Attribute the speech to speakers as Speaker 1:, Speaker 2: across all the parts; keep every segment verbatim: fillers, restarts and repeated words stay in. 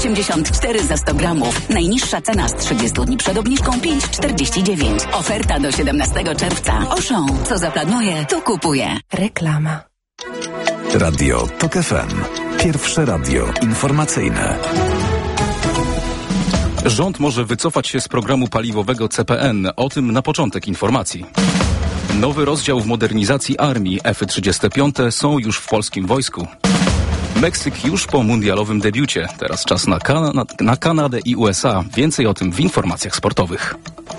Speaker 1: osiemdziesiąt cztery za sto gramów. Najniższa cena z trzydziestu dni przed obniżką pięć czterdzieści dziewięć. Oferta do siedemnastego czerwca. Auchan. Co zaplanuje, to kupuje.
Speaker 2: Reklama.
Speaker 3: Radio TOK F M. Pierwsze radio informacyjne.
Speaker 4: Rząd może wycofać się z programu paliwowego C P N. O tym na początek informacji. Nowy rozdział w modernizacji armii. F trzydzieści pięć są już w polskim wojsku. Meksyk już po mundialowym debiucie. Teraz czas na, Kan- na Kanadę i U S A. Więcej o tym w informacjach sportowych.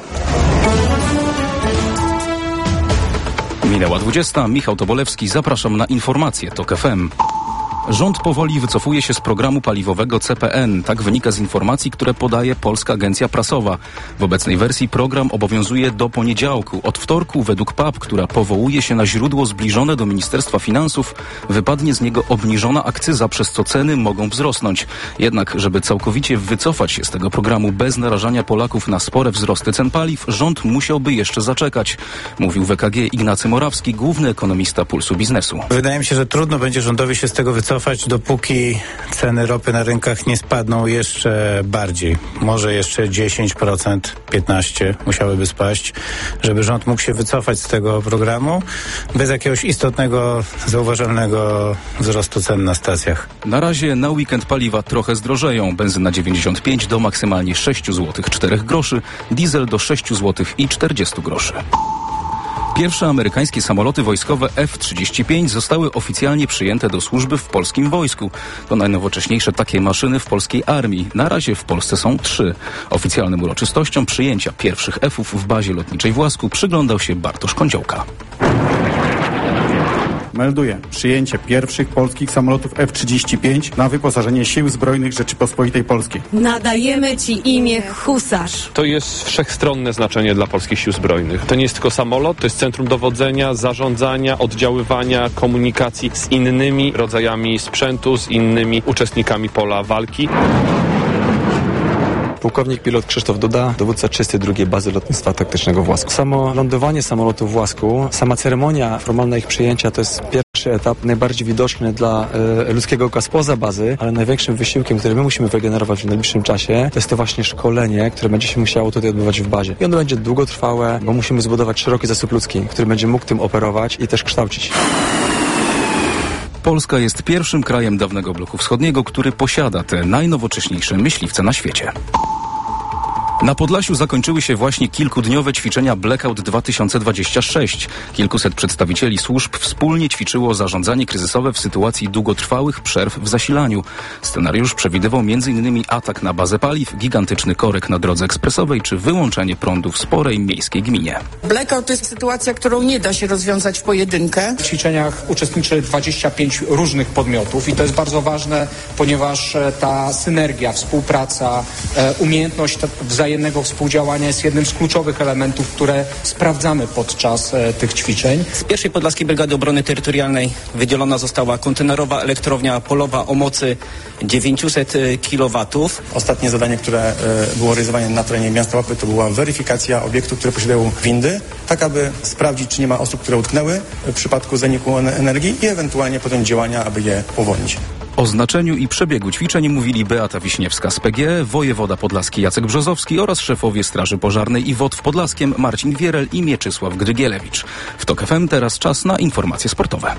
Speaker 4: Minęła dwudziesta. Michał Tobolewski. Zapraszam na informacje TOK F M. Rząd powoli wycofuje się z programu paliwowego C P N. Tak wynika z informacji, które podaje Polska Agencja Prasowa. W obecnej wersji program obowiązuje do poniedziałku. Od wtorku według P A P, która powołuje się na źródło zbliżone do Ministerstwa Finansów, wypadnie z niego obniżona akcyza, przez co ceny mogą wzrosnąć. Jednak, żeby całkowicie wycofać się z tego programu bez narażania Polaków na spore wzrosty cen paliw, rząd musiałby jeszcze zaczekać. Mówił w E K G Ignacy Morawski, główny ekonomista Pulsu Biznesu.
Speaker 5: Wydaje mi się, że trudno będzie rządowi się z tego wycofać, dopóki ceny ropy na rynkach nie spadną jeszcze bardziej. Może jeszcze dziesięć procent, piętnaście procent musiałyby spaść, żeby rząd mógł się wycofać z tego programu bez jakiegoś istotnego, zauważalnego wzrostu cen na stacjach.
Speaker 4: Na razie na weekend paliwa trochę zdrożeją. Benzyna dziewięćdziesiąt pięć do maksymalnie sześć złotych cztery groszy, diesel do sześć złotych czterdzieści groszy. Pierwsze amerykańskie samoloty wojskowe F trzydzieści pięć zostały oficjalnie przyjęte do służby w polskim wojsku. To najnowocześniejsze takie maszyny w polskiej armii. Na razie w Polsce są trzy. Oficjalnym uroczystościom przyjęcia pierwszych F-ów w bazie lotniczej w Łasku przyglądał się Bartosz Kądziołka.
Speaker 6: Melduje przyjęcie pierwszych polskich samolotów F trzydzieści pięć na wyposażenie Sił Zbrojnych Rzeczypospolitej Polskiej.
Speaker 2: Nadajemy Ci imię Husarz.
Speaker 7: To jest wszechstronne znaczenie dla polskich Sił Zbrojnych. To nie jest tylko samolot, to jest centrum dowodzenia, zarządzania, oddziaływania, komunikacji z innymi rodzajami sprzętu, z innymi uczestnikami pola walki.
Speaker 8: Pułkownik pilot Krzysztof Duda, dowódca trzydziestej drugiej Bazy Lotnictwa Taktycznego w Łasku. Samo lądowanie samolotu w Łasku, sama ceremonia formalna ich przyjęcia to jest pierwszy etap, najbardziej widoczny dla e, ludzkiego oka spoza bazy, ale największym wysiłkiem, który my musimy wygenerować w najbliższym czasie, to jest to właśnie szkolenie, które będzie się musiało tutaj odbywać w bazie. I ono będzie długotrwałe, bo musimy zbudować szeroki zasób ludzki, który będzie mógł tym operować i też kształcić.
Speaker 4: Polska jest pierwszym krajem dawnego bloku wschodniego, który posiada te najnowocześniejsze myśliwce na świecie. Na Podlasiu zakończyły się właśnie kilkudniowe ćwiczenia Blackout dwa tysiące dwadzieścia sześć. Kilkuset przedstawicieli służb wspólnie ćwiczyło zarządzanie kryzysowe w sytuacji długotrwałych przerw w zasilaniu. Scenariusz przewidywał między innymi atak na bazę paliw, gigantyczny korek na drodze ekspresowej czy wyłączenie prądu w sporej miejskiej gminie.
Speaker 9: Blackout to jest sytuacja, którą nie da się rozwiązać w pojedynkę.
Speaker 10: W ćwiczeniach uczestniczy dwadzieścia pięć różnych podmiotów i to jest bardzo ważne, ponieważ ta synergia, współpraca, umiejętność wzajemnej jednego współdziałania jest jednym z kluczowych elementów, które sprawdzamy podczas e, tych ćwiczeń.
Speaker 11: Z pierwszej Podlaskiej Brygady Obrony Terytorialnej wydzielona została kontenerowa elektrownia polowa o mocy dziewięćset kilowatów.
Speaker 12: Ostatnie zadanie, które e, było realizowane na terenie miasta Łapy, to była weryfikacja obiektów, które posiadają windy, tak aby sprawdzić, czy nie ma osób, które utknęły w przypadku zaniku energii i ewentualnie podjąć działania, aby je uwolnić.
Speaker 4: O znaczeniu i przebiegu ćwiczeń mówili Beata Wiśniewska z P G E, wojewoda podlaski Jacek Brzozowski oraz szefowie Straży Pożarnej i Wod w Podlaskiem Marcin Wierel i Mieczysław Grygielewicz. W TOK F M teraz czas na informacje sportowe.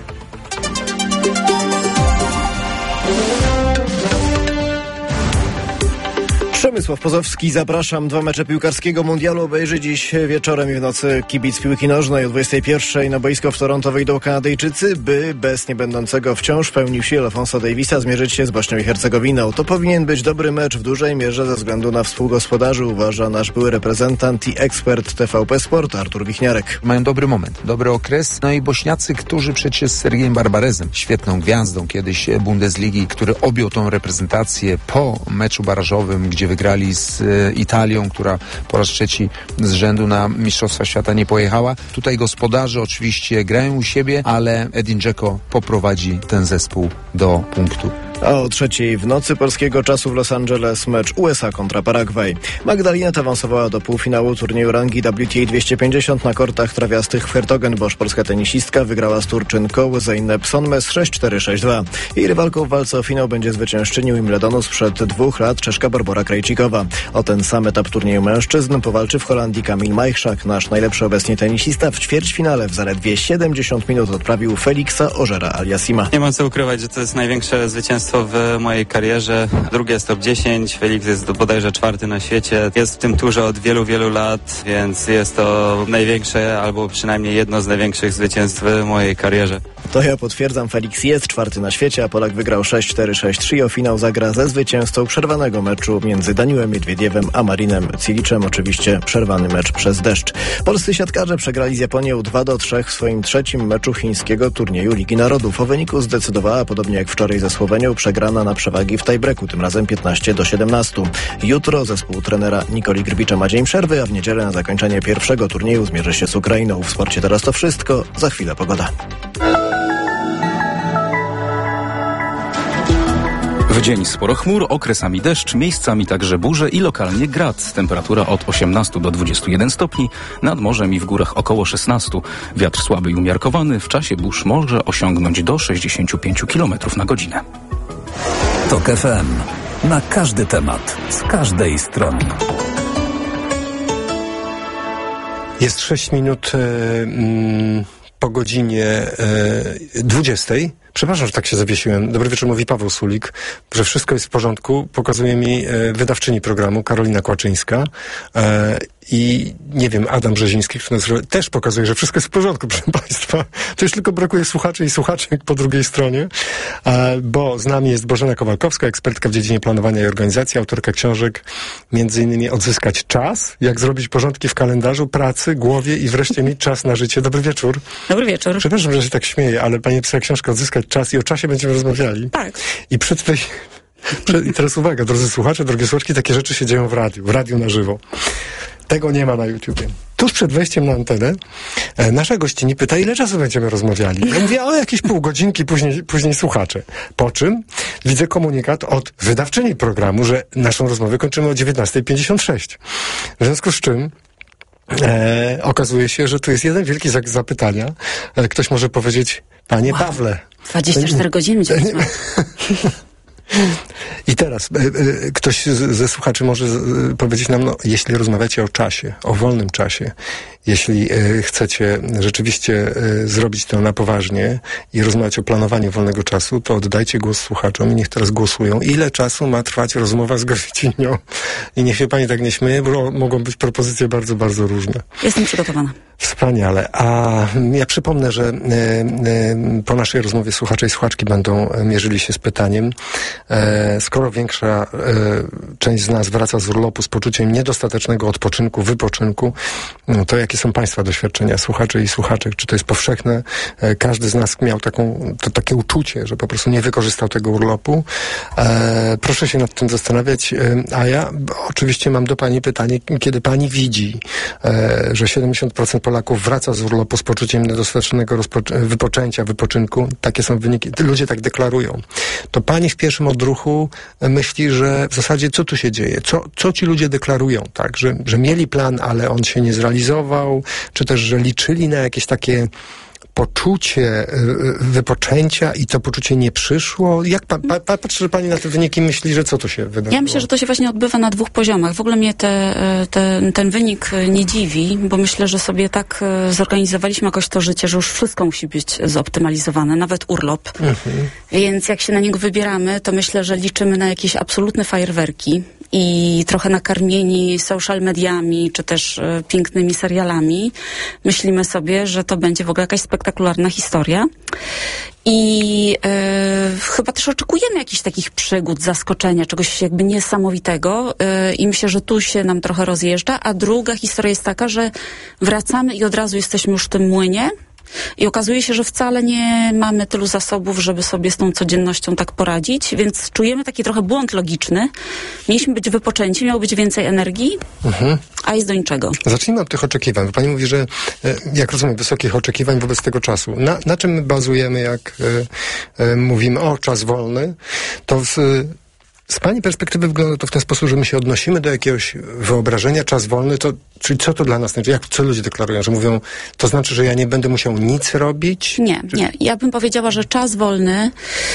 Speaker 13: Przemysław Pozowski, zapraszam. Dwa mecze piłkarskiego mundialu obejrzy dziś wieczorem i w nocy kibic piłki nożnej. O dwudziestej pierwszej na boisko w Toronto wyjdą Kanadyjczycy, by bez niebędącego wciąż w pełni sił Alfonso Davisa zmierzyć się z Bośnią i Hercegowiną. To powinien być dobry mecz w dużej mierze ze względu na współgospodarzy, uważa nasz były reprezentant i ekspert T V P Sport Artur Wichniarek.
Speaker 14: Mają dobry moment, dobry okres. No i Bośniacy, którzy przecież z Sergiejem Barbarezem, świetną gwiazdą kiedyś Bundesligi, który objął tą reprezentację po meczu barażowym, gdzie wygrali z e, Italią, która po raz trzeci z rzędu na Mistrzostwa Świata nie pojechała. Tutaj gospodarze oczywiście grają u siebie, ale Edin Dzeko poprowadzi ten zespół do punktu
Speaker 13: A o trzeciej w nocy polskiego czasu w Los Angeles mecz U S A kontra Paragwaj. Magdalinet awansowała do półfinału turnieju rangi W T A dwieście pięćdziesiąt na kortach trawiastych w Hertogenbosch. Polska tenisistka wygrała z Turczynką Zeynep Sonmez sześć cztery sześć dwa. Jej rywalką w walce o finał będzie zwyciężczyni Wimbledonu sprzed dwóch lat Czeszka Barbora Krejcikowa. O ten sam etap turnieju mężczyzn powalczy w Holandii Kamil Majchrzak. Nasz najlepszy obecnie tenisista w ćwierćfinale w zaledwie siedemdziesiąt minut odprawił Feliksa Ożera Aliassima.
Speaker 15: Nie mam co ukrywać, że to jest największe zwycięstwo w mojej karierze. Drugie jest top dziesięć, Felix jest bodajże czwarty na świecie. Jest w tym turze od wielu, wielu lat, więc jest to największe, albo przynajmniej jedno z największych zwycięstw w mojej karierze.
Speaker 13: To ja potwierdzam, Felix jest czwarty na świecie, a Polak wygrał sześć cztery sześć trzy i o finał zagra ze zwycięzcą przerwanego meczu między Daniłem Miedwiediewem a Marinem Ciliczem. Oczywiście przerwany mecz przez deszcz. Polscy siatkarze przegrali z Japonią dwa do trzech w swoim trzecim meczu chińskiego turnieju Ligi Narodów. O wyniku zdecydowała, podobnie jak wczoraj ze Słowenią, przegrana na przewagi w tiebreaku, tym razem piętnaście do siedemnastu. Jutro zespół trenera Nikoli Grbicza ma dzień przerwy, a w niedzielę na zakończenie pierwszego turnieju zmierzy się z Ukrainą. W sporcie teraz to wszystko. Za chwilę pogoda.
Speaker 4: W dzień sporo chmur, okresami deszcz, miejscami także burze i lokalnie grad. Temperatura od osiemnastu do dwudziestu jeden stopni, nad morzem i w górach około szesnastu. Wiatr słaby i umiarkowany, w czasie burz może osiągnąć do sześćdziesięciu pięciu kilometrów na godzinę.
Speaker 3: TOK F M. Na każdy temat, z każdej strony.
Speaker 16: Jest sześć minut e, mm, po godzinie e, dwudziestej. Przepraszam, że tak się zawiesiłem. Dobry wieczór, mówi Paweł Sulik, że wszystko jest w porządku. Pokazuje mi e, wydawczyni programu, Karolina Kłaczyńska. E, I nie wiem, Adam Brzeziński, który nas też pokazuje, że wszystko jest w porządku, proszę Państwa. To już tylko brakuje słuchaczy i słuchaczek po drugiej stronie, e, bo z nami jest Bożena Kowalkowska, ekspertka w dziedzinie planowania i organizacji, autorka książek, między innymi Odzyskać czas, jak zrobić porządki w kalendarzu, pracy, głowie i wreszcie mieć czas na życie. Dobry wieczór.
Speaker 2: Dobry wieczór.
Speaker 16: Przepraszam, że się tak śmieję, ale Pani pisała książkę Odzyskać czas i o czasie będziemy rozmawiali.
Speaker 2: Tak.
Speaker 16: I przed tej... I teraz uwaga, drodzy słuchacze, drogie słuchaczki, takie rzeczy się dzieją w radiu, w radiu na żywo. Tego nie ma na YouTubie. Tuż przed wejściem na antenę e, nasza gościni pyta, ile czasu będziemy rozmawiali. Ja mówię, o jakieś pół godzinki, później, później słuchacze. Po czym widzę komunikat od wydawczyni programu, że naszą rozmowę kończymy o dziewiętnasta pięćdziesiąt sześć. W związku z czym e, okazuje się, że tu jest jeden wielki znak zapytania. E, ktoś może powiedzieć, panie wow. Pawle.
Speaker 2: dwadzieścia cztery godziny będziemy rozmawiać.
Speaker 16: I teraz y, y, ktoś z, ze słuchaczy może y, powiedzieć nam, no, jeśli rozmawiacie o czasie, o wolnym czasie, jeśli y, chcecie rzeczywiście y, zrobić to na poważnie i rozmawiać o planowaniu wolnego czasu, to oddajcie głos słuchaczom i niech teraz głosują. Ile czasu ma trwać rozmowa z gościnią? I niech się pani tak nie śmieje, bo mogą być propozycje bardzo, bardzo różne.
Speaker 2: Jestem przygotowana.
Speaker 16: Wspaniale. A ja przypomnę, że y, y, po naszej rozmowie słuchacze i słuchaczki będą mierzyli się z pytaniem, e, skoro większa e, część z nas wraca z urlopu z poczuciem niedostatecznego odpoczynku, wypoczynku, no to jakie są Państwa doświadczenia, słuchaczy i słuchaczek? Czy to jest powszechne? E, każdy z nas miał taką, to takie uczucie, że po prostu nie wykorzystał tego urlopu. E, proszę się nad tym zastanawiać. E, a ja oczywiście mam do Pani pytanie, kiedy Pani widzi, e, że siedemdziesiąt procent Polaków wraca z urlopu z poczuciem niedostatecznego rozpo- wypoczęcia, wypoczynku. Takie są wyniki. Ludzie tak deklarują. To Pani w pierwszym odruchu myśli, że w zasadzie co tu się dzieje? Co, co ci ludzie deklarują? Tak, że, że mieli plan, ale on się nie zrealizował? Czy też, że liczyli na jakieś takie poczucie wypoczęcia i to poczucie nie przyszło? Jak pa, pa, patrzy Pani na te wyniki, myśli, że co tu się wydarzyło?
Speaker 2: Ja myślę, że to się właśnie odbywa na dwóch poziomach. W ogóle mnie te, te, ten wynik nie dziwi, bo myślę, że sobie tak zorganizowaliśmy jakoś to życie, że już wszystko musi być zoptymalizowane, nawet urlop. Mhm. Więc jak się na niego wybieramy, to myślę, że liczymy na jakieś absolutne fajerwerki i trochę nakarmieni social mediami, czy też y, pięknymi serialami, myślimy sobie, że to będzie w ogóle jakaś spektakularna historia. I y, chyba też oczekujemy jakichś takich przygód, zaskoczenia, czegoś jakby niesamowitego y, i myślę, że tu się nam trochę rozjeżdża, a druga historia jest taka, że wracamy i od razu jesteśmy już w tym młynie I okazuje się, że wcale nie mamy tylu zasobów, żeby sobie z tą codziennością tak poradzić, więc czujemy taki trochę błąd logiczny. Mieliśmy być wypoczęci, miało być więcej energii, mhm. a jest do niczego.
Speaker 16: Zacznijmy od tych oczekiwań, bo pani mówi, że jak rozumiem, wysokich oczekiwań wobec tego czasu. Na, na czym my bazujemy, jak e, e, mówimy o czas wolny, to w, z pani perspektywy wygląda to w ten sposób, że my się odnosimy do jakiegoś wyobrażenia, czas wolny, to, czyli co to dla nas znaczy? Jak, co ludzie deklarują, że mówią, to znaczy, że ja nie będę musiał nic robić?
Speaker 2: Nie, Czy... nie. Ja bym powiedziała, że czas wolny,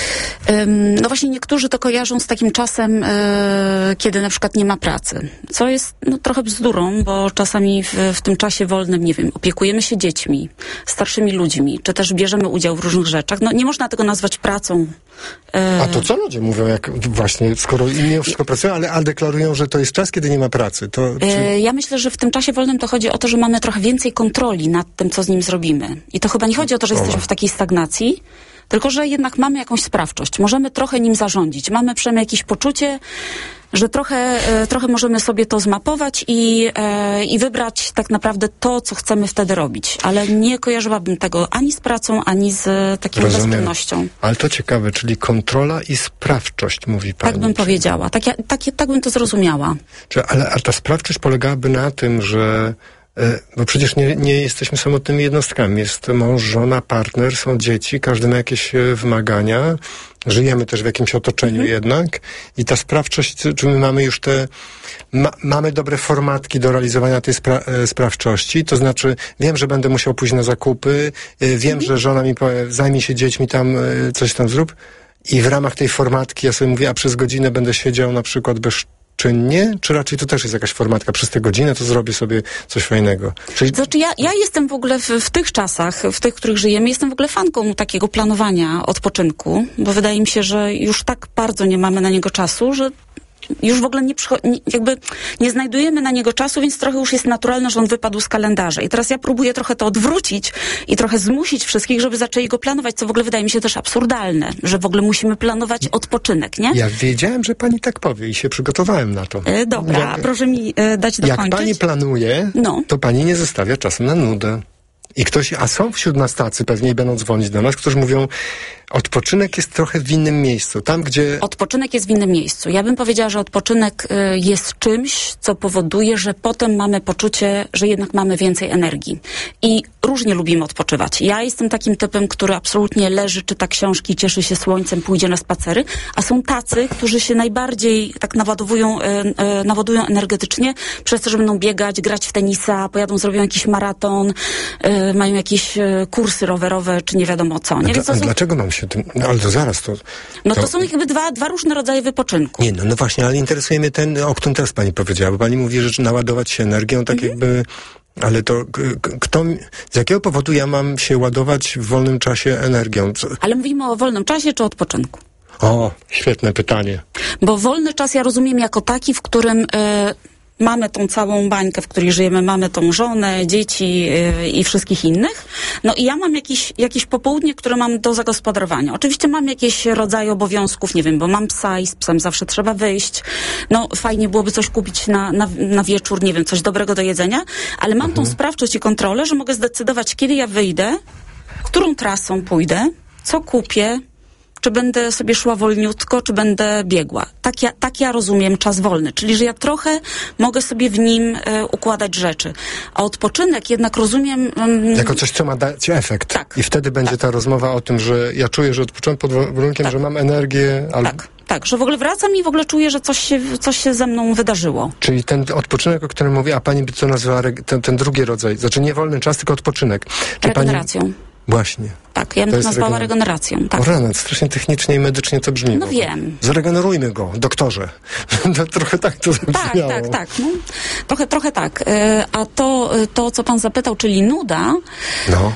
Speaker 2: ym, no właśnie niektórzy to kojarzą z takim czasem, yy, kiedy na przykład nie ma pracy. Co jest no, trochę bzdurą, bo czasami w, w tym czasie wolnym, nie wiem, opiekujemy się dziećmi, starszymi ludźmi, czy też bierzemy udział w różnych rzeczach. No nie można tego nazwać pracą. Yy.
Speaker 16: A to co ludzie mówią, jak właśnie, skoro inni wszystko pracują, ale, ale deklarują, że to jest czas, kiedy nie ma pracy. To, czy...
Speaker 2: yy, ja myślę, że w tym czasie wolnym to chodzi o to, że mamy trochę więcej kontroli nad tym, co z nim zrobimy. I to chyba nie chodzi o to, że jesteśmy w takiej stagnacji, tylko że jednak mamy jakąś sprawczość. Możemy trochę nim zarządzić. Mamy przynajmniej jakieś poczucie, że trochę, e, trochę możemy sobie to zmapować i, e, i wybrać tak naprawdę to, co chcemy wtedy robić. Ale nie kojarzyłabym tego ani z pracą, ani z e, taką bezpłynnością.
Speaker 16: Ale to ciekawe, czyli kontrola i sprawczość, mówi pani.
Speaker 2: Tak bym czy... powiedziała. Tak, ja, tak, tak bym to zrozumiała.
Speaker 16: Czy, ale a ta sprawczość polegałaby na tym, że bo przecież nie, nie jesteśmy samotnymi jednostkami. Jest mąż, żona, partner, są dzieci, każdy ma jakieś wymagania. Żyjemy też w jakimś otoczeniu mm. jednak. I ta sprawczość, czy my mamy już te... Ma, mamy dobre formatki do realizowania tej spra sprawczości. To znaczy, wiem, że będę musiał pójść na zakupy. Wiem, mm. że żona mi powie, zajmij się dziećmi tam, coś tam zrób. I w ramach tej formatki ja sobie mówię, a przez godzinę będę siedział na przykład bez czynnie, czy raczej to też jest jakaś formatka? Przez tę godzinę to zrobię sobie coś fajnego. Czyli...
Speaker 2: Znaczy ja, ja jestem w ogóle w, w tych czasach, w tych, w których żyjemy, jestem w ogóle fanką takiego planowania odpoczynku, bo wydaje mi się, że już tak bardzo nie mamy na niego czasu, że już w ogóle nie, nie, jakby nie znajdujemy na niego czasu, więc trochę już jest naturalne, że on wypadł z kalendarza. I teraz ja próbuję trochę to odwrócić i trochę zmusić wszystkich, żeby zaczęli go planować, co w ogóle wydaje mi się też absurdalne, że w ogóle musimy planować odpoczynek, nie?
Speaker 16: Ja wiedziałem, że pani tak powie i się przygotowałem na to.
Speaker 2: E, dobra, jak, proszę mi e, dać dokończyć.
Speaker 16: Jak pani planuje, no. to pani nie zostawia czasu na nudę. I ktoś, a są wśród nas tacy, pewnie będą dzwonić do nas, którzy mówią, odpoczynek jest trochę w innym miejscu, tam gdzie...
Speaker 2: Odpoczynek jest w innym miejscu. Ja bym powiedziała, że odpoczynek y, jest czymś, co powoduje, że potem mamy poczucie, że jednak mamy więcej energii. I różnie lubimy odpoczywać. Ja jestem takim typem, który absolutnie leży, czyta książki, cieszy się słońcem, pójdzie na spacery, a są tacy, którzy się najbardziej tak naładowują, y, y, naładują energetycznie przez to, że będą biegać, grać w tenisa, pojadą, zrobią jakiś maraton, y, mają jakieś y, kursy rowerowe, czy nie wiadomo co. Nie?
Speaker 16: A,
Speaker 2: Więc to
Speaker 16: a
Speaker 2: są...
Speaker 16: dlaczego mam się tym... No, ale to zaraz to...
Speaker 2: No to, to są jakby dwa, dwa różne rodzaje wypoczynku.
Speaker 16: Nie, no, no właśnie, ale interesuje mnie ten, o którym teraz pani powiedziała, bo pani mówi, że naładować się energią, tak mhm. jakby... Ale to kto, z jakiego powodu ja mam się ładować w wolnym czasie energią? Co?
Speaker 2: Ale mówimy o wolnym czasie czy odpoczynku?
Speaker 16: O, świetne pytanie.
Speaker 2: Bo wolny czas ja rozumiem jako taki, w którym... Yy, mamy tą całą bańkę, w której żyjemy, mamy tą żonę, dzieci yy, i wszystkich innych. No i ja mam jakieś, jakieś popołudnie, które mam do zagospodarowania. Oczywiście mam jakieś rodzaje obowiązków, nie wiem, bo mam psa i z psem zawsze trzeba wyjść. No fajnie byłoby coś kupić na, na, na wieczór, nie wiem, coś dobrego do jedzenia, ale mam mhm. tą sprawczość i kontrolę, że mogę zdecydować, kiedy ja wyjdę, którą trasą pójdę, co kupię, czy będę sobie szła wolniutko, czy będę biegła. Tak ja, tak ja rozumiem czas wolny, czyli że ja trochę mogę sobie w nim e, układać rzeczy. A odpoczynek jednak rozumiem... Um,
Speaker 16: jako coś, co ma dać efekt.
Speaker 2: Tak.
Speaker 16: I wtedy będzie
Speaker 2: tak.
Speaker 16: ta rozmowa o tym, że ja czuję, że odpocząłem pod warunkiem, tak. że mam energię. Albo...
Speaker 2: Tak. Tak, że w ogóle wracam i w ogóle czuję, że coś się, coś się ze mną wydarzyło.
Speaker 16: Czyli ten odpoczynek, o którym mówię, a pani by to nazwała ten, ten drugi rodzaj, znaczy nie wolny czas, tylko odpoczynek. Czy
Speaker 2: regeneracją.
Speaker 16: Pani... Właśnie.
Speaker 2: Tak, ja bym to nazwała regener... regeneracją. Tak.
Speaker 16: O rany, strasznie technicznie i medycznie to brzmi.
Speaker 2: No wiem.
Speaker 16: Zregenerujmy go, doktorze. Trochę tak to zabrzmiało.
Speaker 2: Tak, tak, tak. No. Trochę, trochę tak. A to, to, co pan zapytał, czyli nuda...
Speaker 16: No.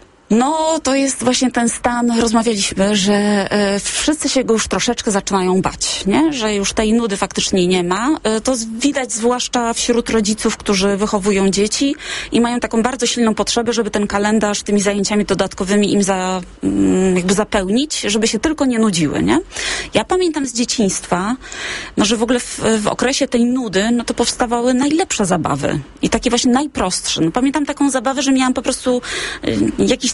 Speaker 2: No, to jest właśnie ten stan, rozmawialiśmy, że e, wszyscy się go już troszeczkę zaczynają bać, nie? Że już tej nudy faktycznie nie ma. E, to widać zwłaszcza wśród rodziców, którzy wychowują dzieci i mają taką bardzo silną potrzebę, żeby ten kalendarz tymi zajęciami dodatkowymi im za, mm, jakby zapełnić, żeby się tylko nie nudziły, nie? Ja pamiętam z dzieciństwa, no, że w ogóle w, w okresie tej nudy, no to powstawały najlepsze zabawy i takie właśnie najprostsze. No, pamiętam taką zabawę, że miałam po prostu y, jakiś tam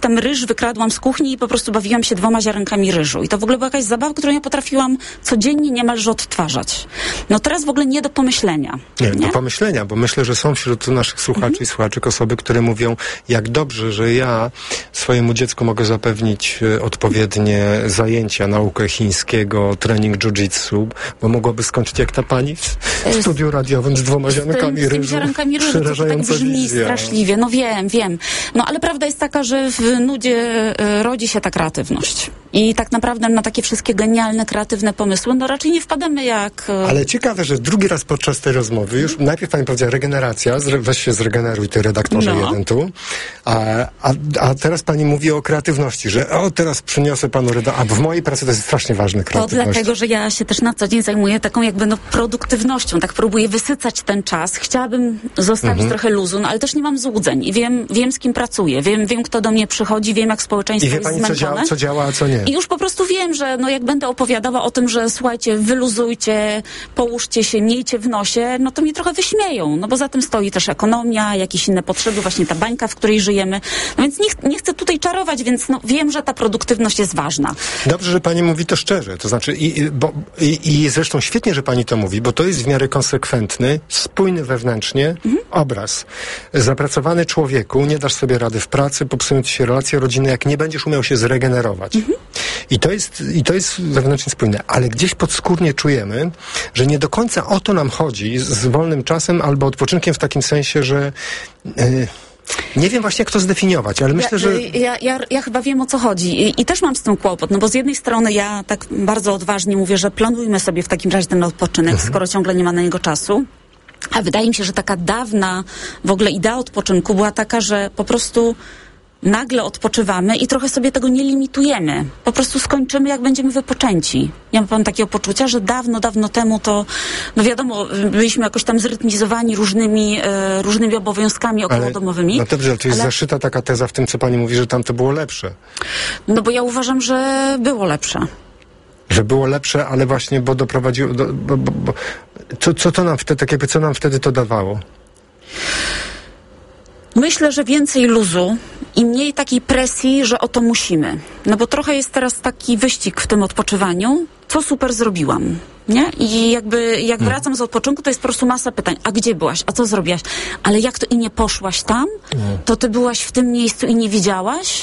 Speaker 2: tam ryż wykradłam z kuchni i po prostu bawiłam się dwoma ziarenkami ryżu. I to w ogóle była jakaś zabawa, którą ja potrafiłam codziennie niemalże odtwarzać. No teraz w ogóle nie do pomyślenia.
Speaker 16: Nie,
Speaker 2: nie?
Speaker 16: do pomyślenia, bo myślę, że są wśród naszych słuchaczy mhm. i słuchaczek osoby, które mówią, jak dobrze, że ja swojemu dziecku mogę zapewnić odpowiednie zajęcia, naukę chińskiego, trening jiu-jitsu, bo mogłaby skończyć jak ta pani w studiu radiowym z dwoma ziarenkami ryżu.
Speaker 2: Z tymi ziarenkami ryżu, to tak brzmi wizja. Straszliwie. No wiem, wiem. No ale prawda jest taka, że w nudzie y, rodzi się ta kreatywność. I tak naprawdę na takie wszystkie genialne, kreatywne pomysły, no raczej nie wpadamy jak... Y...
Speaker 16: Ale ciekawe, że drugi raz podczas tej rozmowy, już hmm. najpierw pani powiedziała regeneracja, weź się zregeneruj, ty redaktorze no. jeden tu, a, a, a teraz pani mówi o kreatywności, że o, teraz przyniosę panu redaktor, a w mojej pracy to jest strasznie ważne kreatywność.
Speaker 2: To dlatego, że ja się też na co dzień zajmuję taką jakby no produktywnością, tak próbuję wysycać ten czas. Chciałabym zostawić mhm. trochę luzu, no ale też nie mam złudzeń i wiem, wiem z kim pracuję, wiem, wiem kto do mnie przychodzi, wiem jak społeczeństwo
Speaker 16: I wie
Speaker 2: jest
Speaker 16: pani,
Speaker 2: zmęczone.
Speaker 16: Co działa, co działa, a co nie.
Speaker 2: I już po prostu wiem, że no jak będę opowiadała o tym, że słuchajcie, wyluzujcie, połóżcie się, miejcie w nosie, no to mnie trochę wyśmieją, no bo za tym stoi też ekonomia, jakieś inne potrzeby, właśnie ta bańka, w której żyjemy. No więc nie, nie chcę tutaj czarować, więc no wiem, że ta produktywność jest ważna.
Speaker 16: Dobrze, że pani mówi to szczerze, to znaczy i, bo, i, i zresztą świetnie, że pani to mówi, bo to jest w miarę konsekwentny, spójny wewnętrznie mhm. obraz. Zapracowany człowieku, nie dasz sobie rady w pracy, popsują ci się relacje rodzinne, jak nie będziesz umiał się zregenerować. Mhm. I to jest, i to jest wewnętrznie spójne, ale gdzieś podskórnie czujemy, że nie do końca o to nam chodzi z, z wolnym czasem albo odpoczynkiem w takim sensie, że yy, nie wiem właśnie, jak to zdefiniować, ale myślę,
Speaker 2: ja,
Speaker 16: że...
Speaker 2: Ja, ja, ja chyba wiem, o co chodzi. I, I też mam z tym kłopot, no bo z jednej strony ja tak bardzo odważnie mówię, że planujmy sobie w takim razie ten odpoczynek, mhm. skoro ciągle nie ma na niego czasu. A wydaje mi się, że taka dawna w ogóle idea odpoczynku była taka, że po prostu nagle odpoczywamy i trochę sobie tego nie limitujemy. Po prostu skończymy, jak będziemy wypoczęci. Ja mam takiego poczucia, że dawno, dawno temu to, no wiadomo, byliśmy jakoś tam zrytmizowani różnymi, e, różnymi obowiązkami okołodomowymi.
Speaker 16: No dobrze, ale tu jest ale... zaszyta taka teza w tym, co pani mówi, że tam to było lepsze.
Speaker 2: No bo ja uważam, że było lepsze.
Speaker 16: Że było lepsze, ale właśnie, bo doprowadziło... Do, bo, bo, bo, co, co to nam wtedy, tak jakby, co nam wtedy to dawało?
Speaker 2: Myślę, że więcej luzu i mniej takiej presji, że o to musimy. No bo trochę jest teraz taki wyścig w tym odpoczywaniu, co super zrobiłam, nie? I jakby jak wracam z odpoczynku, to jest po prostu masa pytań. A gdzie byłaś? A co zrobiłaś? Ale jak to i nie poszłaś tam? To ty byłaś w tym miejscu i nie widziałaś?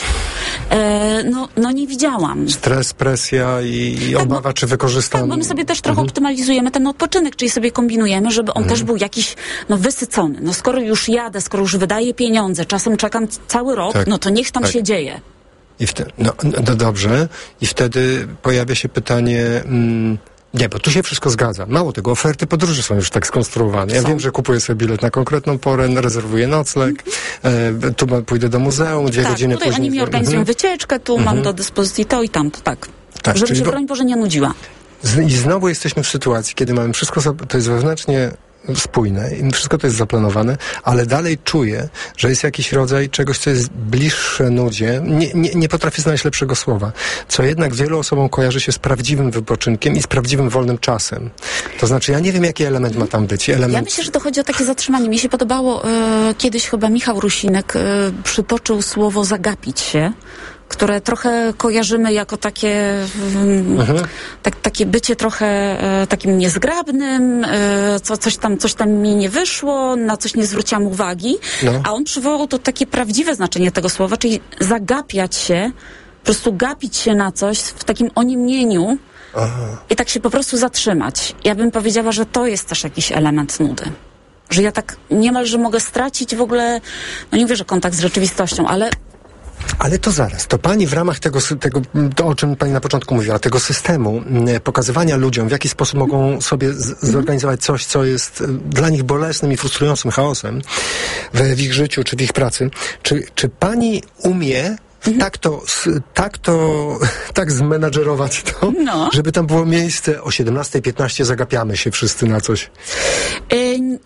Speaker 2: E, no, no nie widziałam.
Speaker 16: Stres, presja i, i tak, obawa, bo, czy wykorzystam...
Speaker 2: Tak, bo my sobie też trochę mhm. optymalizujemy ten odpoczynek, czyli sobie kombinujemy, żeby on mhm. też był jakiś, no wysycony. No skoro już jadę, skoro już wydaję pieniądze, czasem czekam cały rok, tak. no to niech tam tak. się dzieje.
Speaker 16: I wtedy, no, no dobrze. I wtedy pojawia się pytanie... Mm, nie, bo tu się wszystko zgadza. Mało tego, oferty podróży są już tak skonstruowane. Ja są. wiem, że kupuję sobie bilet na konkretną porę, rezerwuję nocleg, mm-hmm. e, tu pójdę do muzeum, dwie
Speaker 2: tak,
Speaker 16: godziny
Speaker 2: tutaj
Speaker 16: później...
Speaker 2: oni mi organizują mm-hmm. wycieczkę, tu mm-hmm. mam do dyspozycji to i tamto, tak. tak żeby się, bo... broń Boże, nie nudziła.
Speaker 16: I znowu jesteśmy w sytuacji, kiedy mamy wszystko, to jest wewnętrznie spójne i wszystko to jest zaplanowane, ale dalej czuję, że jest jakiś rodzaj czegoś, co jest bliższe nudzie. Nie, nie, nie potrafię znaleźć lepszego słowa. Co jednak wielu osobom kojarzy się z prawdziwym wypoczynkiem i z prawdziwym wolnym czasem. To znaczy, ja nie wiem, jaki element ma tam być. Element...
Speaker 2: Ja myślę, że to chodzi o takie zatrzymanie. Mi się podobało, e, kiedyś chyba Michał Rusinek e, przytoczył słowo zagapić się, które trochę kojarzymy jako takie mhm. tak, takie bycie trochę e, takim niezgrabnym, e, co, coś tam coś tam mi nie wyszło, na coś nie zwróciłam uwagi, no. a on przywołał to takie prawdziwe znaczenie tego słowa, czyli zagapiać się, po prostu gapić się na coś w takim oniemieniu Aha. i tak się po prostu zatrzymać. Ja bym powiedziała, że to jest też jakiś element nudy. Że ja tak niemalże mogę stracić w ogóle, no nie mówię, że kontakt z rzeczywistością, ale
Speaker 16: Ale to zaraz, to pani w ramach tego, tego, to o czym pani na początku mówiła, tego systemu pokazywania ludziom, w jaki sposób mogą sobie z, zorganizować coś, co jest dla nich bolesnym i frustrującym chaosem w, w ich życiu czy w ich pracy, czy, czy pani umie Mhm. Tak to, tak to, tak zmenadżerować to, no. żeby tam było miejsce o siedemnasta piętnaście zagapiamy się wszyscy na coś.
Speaker 2: Yy,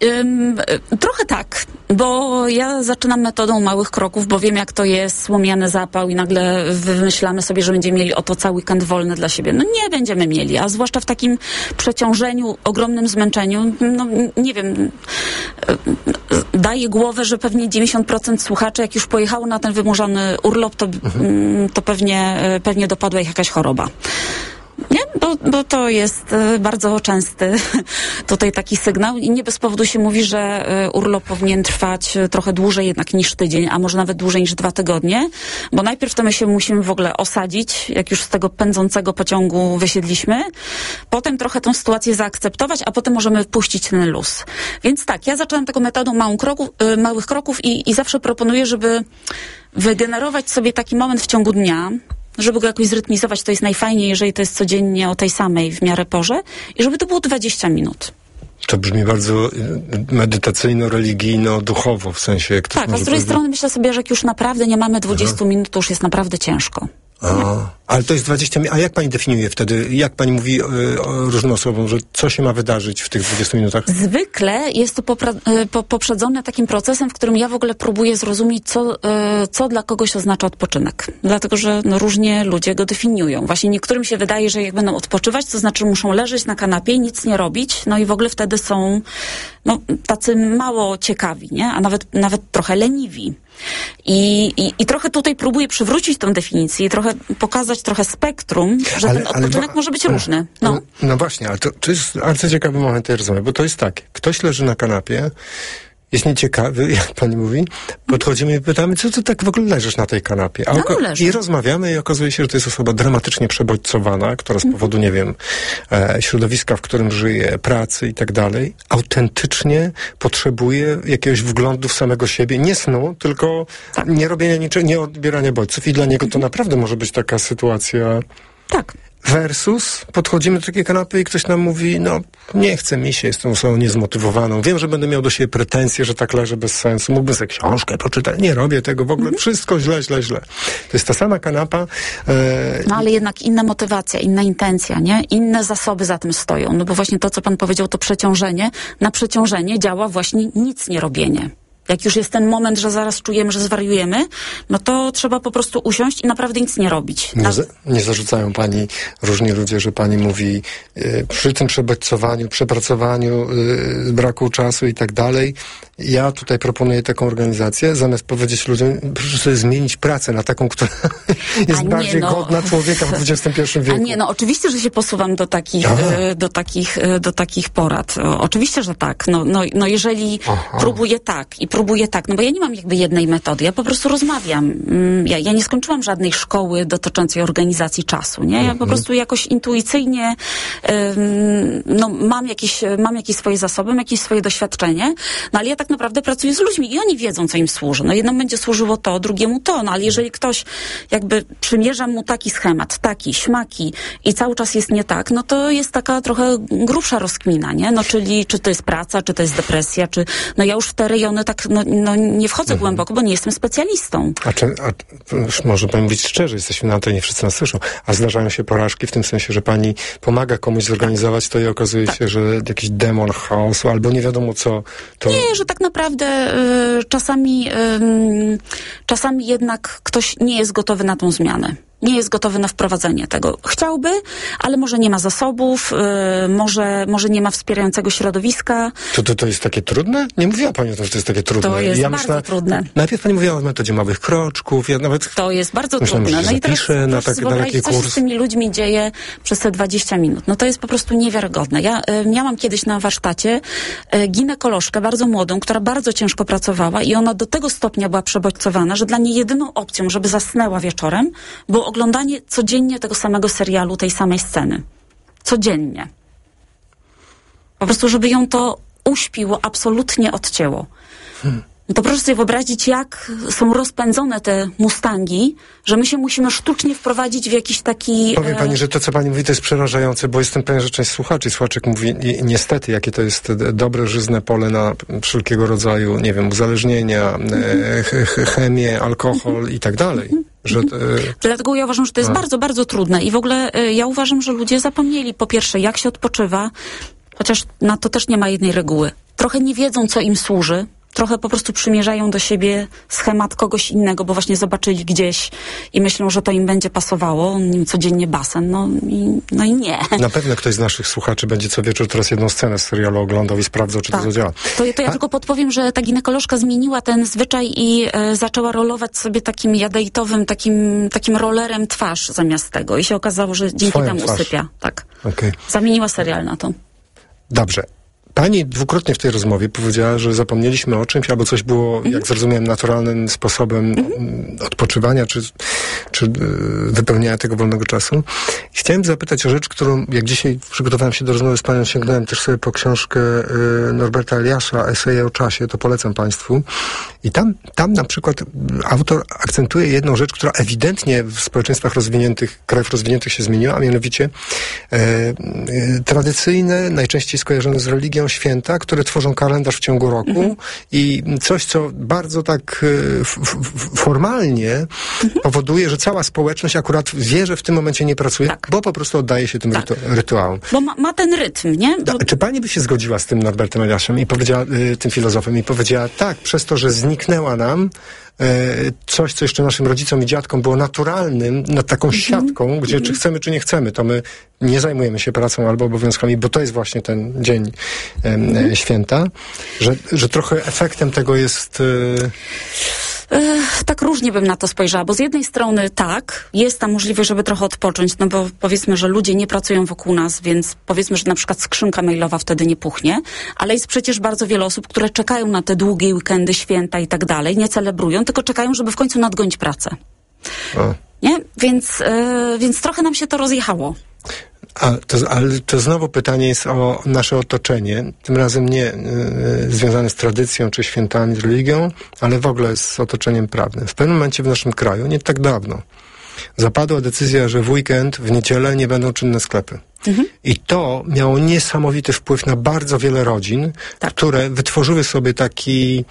Speaker 2: yy, trochę tak, bo ja zaczynam metodą małych kroków, bo wiem, jak to jest słomiany zapał i nagle wymyślamy sobie, że będziemy mieli oto cały weekend wolny dla siebie. No nie będziemy mieli, a zwłaszcza w takim przeciążeniu, ogromnym zmęczeniu, no nie wiem, daję głowę, że pewnie dziewięćdziesiąt procent słuchaczy, jak już pojechało na ten wymuszony urlop, to, mhm. to pewnie, pewnie dopadła ich jakaś choroba. Nie? Bo, bo to jest bardzo częsty tutaj taki sygnał i nie bez powodu się mówi, że urlop powinien trwać trochę dłużej jednak niż tydzień, a może nawet dłużej niż dwa tygodnie, bo najpierw to my się musimy w ogóle osadzić, jak już z tego pędzącego pociągu wysiedliśmy, potem trochę tą sytuację zaakceptować, a potem możemy puścić ten luz. Więc tak, ja zaczęłam taką metodą małą kroków, małych kroków i, i zawsze proponuję, żeby wygenerować sobie taki moment w ciągu dnia, żeby go jakoś zrytmizować, to jest najfajniej, jeżeli to jest codziennie o tej samej w miarę porze i żeby to było dwadzieścia minut.
Speaker 16: To brzmi bardzo medytacyjno, religijno, duchowo, w sensie... Jak
Speaker 2: tak, a z drugiej powiedzieć... strony myślę sobie, że jak już naprawdę nie mamy dwudziestu Aha. minut, to już jest naprawdę ciężko.
Speaker 16: A, ale to jest dwadzieścia minut. A jak pani definiuje wtedy, jak pani mówi y, różnym osobom, że co się ma wydarzyć w tych dwudziestu minutach?
Speaker 2: Zwykle jest to popra- po, poprzedzone takim procesem, w którym ja w ogóle próbuję zrozumieć, co, y, co dla kogoś oznacza odpoczynek. Dlatego, że no, różnie ludzie go definiują. Właśnie niektórym się wydaje, że jak będą odpoczywać, to znaczy muszą leżeć na kanapie, nic nie robić, no i w ogóle wtedy są no, tacy mało ciekawi, nie? A nawet, nawet trochę leniwi. I, i, I trochę tutaj próbuję przywrócić tę definicję i trochę pokazać trochę spektrum, że ale, ten odpoczynek ale, może być różny. No,
Speaker 16: no, no właśnie, ale to, to jest bardzo ciekawy moment, ja rozumiem, bo to jest tak, ktoś leży na kanapie, jest nieciekawy, jak pani mówi, podchodzimy i pytamy, co ty tak w ogóle leżysz na tej kanapie? A oko- no, I rozmawiamy i okazuje się, że to jest osoba dramatycznie przebodźcowana, która z powodu, nie wiem, e, środowiska, w którym żyje, pracy i tak dalej, autentycznie potrzebuje jakiegoś wglądu w samego siebie, nie snu, tylko tak. nie robienia niczego, nie odbierania bodźców i dla niego to naprawdę może być taka sytuacja...
Speaker 2: Tak.
Speaker 16: Versus podchodzimy do takiej kanapy i ktoś nam mówi, no nie chce mi się, jestem osobą niezmotywowaną, wiem, że będę miał do siebie pretensje, że tak leżę bez sensu, mógłbym sobie książkę poczytać, nie robię tego, w ogóle mm. wszystko źle, źle, źle. To jest ta sama kanapa. E...
Speaker 2: No ale jednak inna motywacja, inna intencja, nie? Inne zasoby za tym stoją, no bo właśnie to, co pan powiedział, to przeciążenie. Na przeciążenie działa właśnie nic nie robienie. Jak już jest ten moment, że zaraz czujemy, że zwariujemy, no to trzeba po prostu usiąść i naprawdę nic nie robić.
Speaker 16: Nie, za, nie zarzucają pani różni ludzie, że pani mówi y, przy tym przebodźcowaniu, przepracowaniu, y, braku czasu i tak dalej. Ja tutaj proponuję taką organizację, zamiast powiedzieć ludziom, proszę sobie zmienić pracę na taką, która jest nie, bardziej no. godna człowieka w dwudziestym pierwszym wieku.
Speaker 2: A nie, no oczywiście, że się posuwam do takich, y, do takich, y, do takich porad. O, oczywiście, że tak. No, no, no jeżeli Aha. próbuję tak i próbuję tak, no bo ja nie mam jakby jednej metody, ja po prostu rozmawiam. Ja, ja nie skończyłam żadnej szkoły dotyczącej organizacji czasu, nie? Ja mhm. po prostu jakoś intuicyjnie ym, no mam jakieś, mam jakieś swoje zasoby, mam jakieś swoje doświadczenie, no ale ja tak naprawdę pracuję z ludźmi i oni wiedzą, co im służy. No jednemu będzie służyło to, drugiemu to, no ale jeżeli ktoś jakby przymierza mu taki schemat, taki, śmaki i cały czas jest nie tak, no to jest taka trochę grubsza rozkmina, nie? No czyli czy to jest praca, czy to jest depresja, czy no ja już w te rejony tak no, no nie wchodzę mhm. głęboko, bo nie jestem specjalistą.
Speaker 16: A, czy, a może pani mówić szczerze, jesteśmy na antenie, wszyscy nas słyszą, a zdarzają się porażki w tym sensie, że pani pomaga komuś zorganizować to i okazuje tak. się, że jakiś demon chaosu albo nie wiadomo co. To...
Speaker 2: Nie, że tak naprawdę y, czasami y, czasami jednak ktoś nie jest gotowy na tą zmianę. Nie jest gotowy na wprowadzenie tego. Chciałby, ale może nie ma zasobów, yy, może, może nie ma wspierającego środowiska.
Speaker 16: To, to, to jest takie trudne? Nie mówiła pani o tym, że to jest takie trudne.
Speaker 2: To jest
Speaker 16: ja
Speaker 2: bardzo
Speaker 16: myślę,
Speaker 2: trudne.
Speaker 16: Najpierw pani mówiła o metodzie małych kroczków. Ja nawet
Speaker 2: to jest bardzo
Speaker 16: myślałem,
Speaker 2: trudne.
Speaker 16: Że
Speaker 2: no i teraz
Speaker 16: na, tak, na taki
Speaker 2: co
Speaker 16: kurs.
Speaker 2: się z tymi ludźmi dzieje przez te dwadzieścia minut. No to jest po prostu niewiarygodne. Ja y, miałam kiedyś na warsztacie y, ginekolożkę bardzo młodą, która bardzo ciężko pracowała i ona do tego stopnia była przebodźcowana, że dla niej jedyną opcją, żeby zasnęła wieczorem, było oglądanie codziennie Codziennie tego samego serialu, tej samej sceny. Codziennie. Po prostu, żeby ją to uśpiło, absolutnie odcięło. Hmm. To proszę sobie wyobrazić, jak są rozpędzone te Mustangi, że my się musimy sztucznie wprowadzić w jakiś taki...
Speaker 16: Powiem pani, że to, co pani mówi, to jest przerażające, bo jestem pewien, że część słuchaczy i słuchaczek mówi, ni- niestety, jakie to jest dobre, żyzne pole na wszelkiego rodzaju, nie wiem, uzależnienia, mm-hmm. ch- ch- chemię, alkohol i tak dalej. Że, e...
Speaker 2: Dlatego ja uważam, że to jest A. bardzo, bardzo trudne i w ogóle e, ja uważam, że ludzie zapomnieli po pierwsze, jak się odpoczywa, chociaż na to też nie ma jednej reguły. Trochę nie wiedzą, co im służy, trochę po prostu przymierzają do siebie schemat kogoś innego, bo właśnie zobaczyli gdzieś i myślą, że to im będzie pasowało, nim codziennie basen, no i, no i nie.
Speaker 16: Na pewno ktoś z naszych słuchaczy będzie co wieczór teraz jedną scenę z serialu oglądał i sprawdzał, czy tak. to zadziała.
Speaker 2: To, to ja A? tylko podpowiem, że ta ginekolożka zmieniła ten zwyczaj i e, zaczęła rolować sobie takim jadejtowym, takim, takim rollerem twarz zamiast tego i się okazało, że dzięki
Speaker 16: Swoją
Speaker 2: temu
Speaker 16: twarz.
Speaker 2: usypia. Tak.
Speaker 16: Okay.
Speaker 2: Zamieniła serial na to.
Speaker 16: Dobrze. Pani dwukrotnie w tej rozmowie powiedziała, że zapomnieliśmy o czymś, albo coś było, mm. jak zrozumiałem, naturalnym sposobem mm. odpoczywania, czy, czy yy, wypełniania tego wolnego czasu. Chciałem zapytać o rzecz, którą, jak dzisiaj przygotowałem się do rozmowy z Panią, sięgnąłem też sobie po książkę yy, Norberta Eliasza, Eseje o czasie, to polecam Państwu. I tam, tam na przykład autor akcentuje jedną rzecz, która ewidentnie w społeczeństwach rozwiniętych, krajów rozwiniętych się zmieniła, a mianowicie yy, yy, tradycyjne, najczęściej skojarzone z religią święta, które tworzą kalendarz w ciągu roku mhm. i coś, co bardzo tak f, f, formalnie mhm. powoduje, że cała społeczność akurat wie, że w tym momencie nie pracuje, tak. bo po prostu oddaje się tym tak. rytu, rytuałom.
Speaker 2: Bo ma, ma ten rytm, nie? Bo...
Speaker 16: Da, czy pani by się zgodziła z tym Norbertem Eliaszem i powiedziała, y, tym filozofem i powiedziała, tak, przez to, że zniknęła nam coś, co jeszcze naszym rodzicom i dziadkom było naturalnym, nad taką mm-hmm. siatką, gdzie mm-hmm. czy chcemy, czy nie chcemy, to my nie zajmujemy się pracą albo obowiązkami, bo to jest właśnie ten dzień e, mm-hmm. święta, że, że trochę efektem tego jest... E...
Speaker 2: Tak różnie bym na to spojrzała, bo z jednej strony tak, jest ta możliwość, żeby trochę odpocząć, no bo powiedzmy, że ludzie nie pracują wokół nas, więc powiedzmy, że na przykład skrzynka mailowa wtedy nie puchnie, ale jest przecież bardzo wiele osób, które czekają na te długie weekendy, święta i tak dalej, nie celebrują, tylko czekają, żeby w końcu nadgonić pracę. O. Nie? Więc, yy, więc trochę nam się to rozjechało.
Speaker 16: A to, ale to znowu pytanie jest o nasze otoczenie, tym razem nie y, związane z tradycją, czy świętami, z religią, ale w ogóle z otoczeniem prawnym. W pewnym momencie w naszym kraju, nie tak dawno, zapadła decyzja, że w weekend, w niedzielę nie będą czynne sklepy. Mhm. I to miało niesamowity wpływ na bardzo wiele rodzin, tak. które wytworzyły sobie taki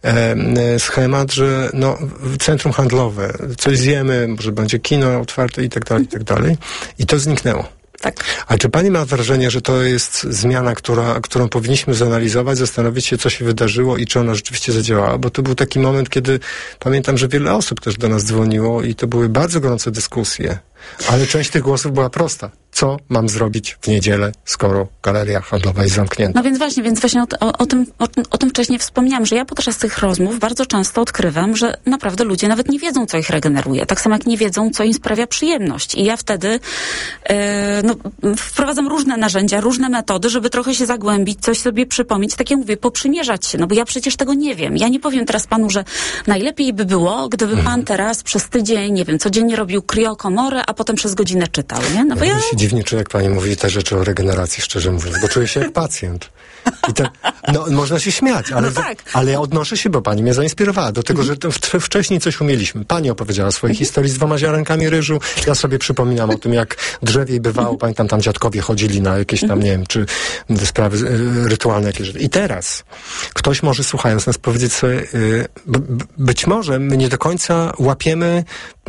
Speaker 16: e, schemat, że no, centrum handlowe, coś zjemy, może będzie kino otwarte i tak dalej, i tak dalej. I to zniknęło.
Speaker 2: Tak.
Speaker 16: A czy pani ma wrażenie, że to jest zmiana, która, którą powinniśmy zanalizować, zastanowić się, co się wydarzyło i czy ona rzeczywiście zadziałała? Bo to był taki moment, kiedy pamiętam, że wiele osób też do nas dzwoniło i to były bardzo gorące dyskusje. Ale część tych głosów była prosta. Co mam zrobić w niedzielę, skoro galeria handlowa jest zamknięta?
Speaker 2: No więc właśnie, więc właśnie o, o, o, tym, o, o tym wcześniej wspomniałam, że ja podczas tych rozmów bardzo często odkrywam, że naprawdę ludzie nawet nie wiedzą, co ich regeneruje. Tak samo jak nie wiedzą, co im sprawia przyjemność. I ja wtedy e, no, wprowadzam różne narzędzia, różne metody, żeby trochę się zagłębić, coś sobie przypomnieć. Tak jak mówię, poprzymierzać się, no bo ja przecież tego nie wiem. Ja nie powiem teraz panu, że najlepiej by było, gdyby pan hmm. teraz przez tydzień, nie wiem, codziennie robił kriokomorę, a potem przez godzinę czytał, nie? No bo ja...
Speaker 16: się dziwnie czuję, jak pani mówi te rzeczy o regeneracji, szczerze mówiąc, bo czuję się jak pacjent. I te, no, można się śmiać, ale,
Speaker 2: no tak.
Speaker 16: ale ja odnoszę się, bo pani mnie zainspirowała do tego, mm. że w, wcześniej coś umieliśmy. Pani opowiedziała o swojej mm. historii z dwoma ziarenkami ryżu. Ja sobie przypominam o tym, jak drzewiej bywało. Mm. Pamiętam, tam dziadkowie chodzili na jakieś tam, mm. nie wiem, czy sprawy y, rytualne jakieś. I teraz ktoś może, słuchając nas, powiedzieć sobie, y, b, b, być może my nie do końca łapiemy,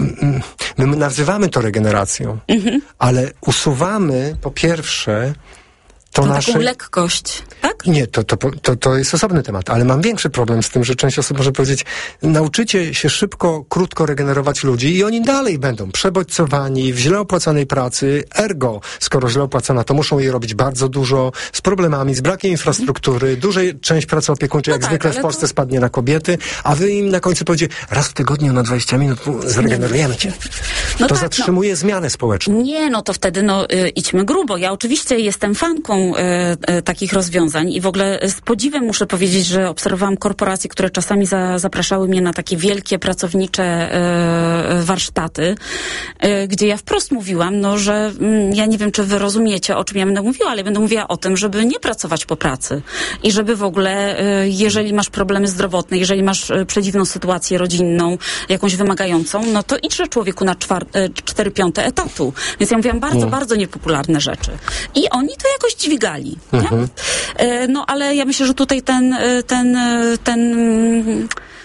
Speaker 16: y, my nazywamy to regeneracją, mm-hmm. ale usuwamy po pierwsze to
Speaker 2: no
Speaker 16: nasze...
Speaker 2: taką lekkość, tak?
Speaker 16: Nie, to, to, to, to jest osobny temat, ale mam większy problem z tym, że część osób może powiedzieć, nauczycie się szybko, krótko regenerować ludzi i oni dalej będą przebodźcowani w źle opłacanej pracy, ergo, skoro źle opłacana, to muszą jej robić bardzo dużo, z problemami, z brakiem infrastruktury, mm. dużej część pracy opiekuńczej, no jak tak, zwykle w Polsce to... spadnie na kobiety, a wy im na końcu powiecie, raz w tygodniu na dwadzieścia minut zregenerujemy cię. No to tak, zatrzymuje no. zmianę społeczną.
Speaker 2: Nie, no to wtedy no y, idźmy grubo. Ja oczywiście jestem fanką Y, y, takich rozwiązań i w ogóle z podziwem muszę powiedzieć, że obserwowałam korporacje, które czasami za, zapraszały mnie na takie wielkie pracownicze y, warsztaty, y, gdzie ja wprost mówiłam, no, że y, ja nie wiem, czy wy rozumiecie, o czym ja będę mówiła, ale będę mówiła o tym, żeby nie pracować po pracy i żeby w ogóle, y, jeżeli masz problemy zdrowotne, jeżeli masz y, przedziwną sytuację rodzinną, jakąś wymagającą, no to idźże człowieku na cztery piąte etatu. Więc ja mówiłam bardzo, mm. bardzo niepopularne rzeczy. I oni to jakoś dźwigali. Mhm. No ale ja myślę, że tutaj ten, ten, ten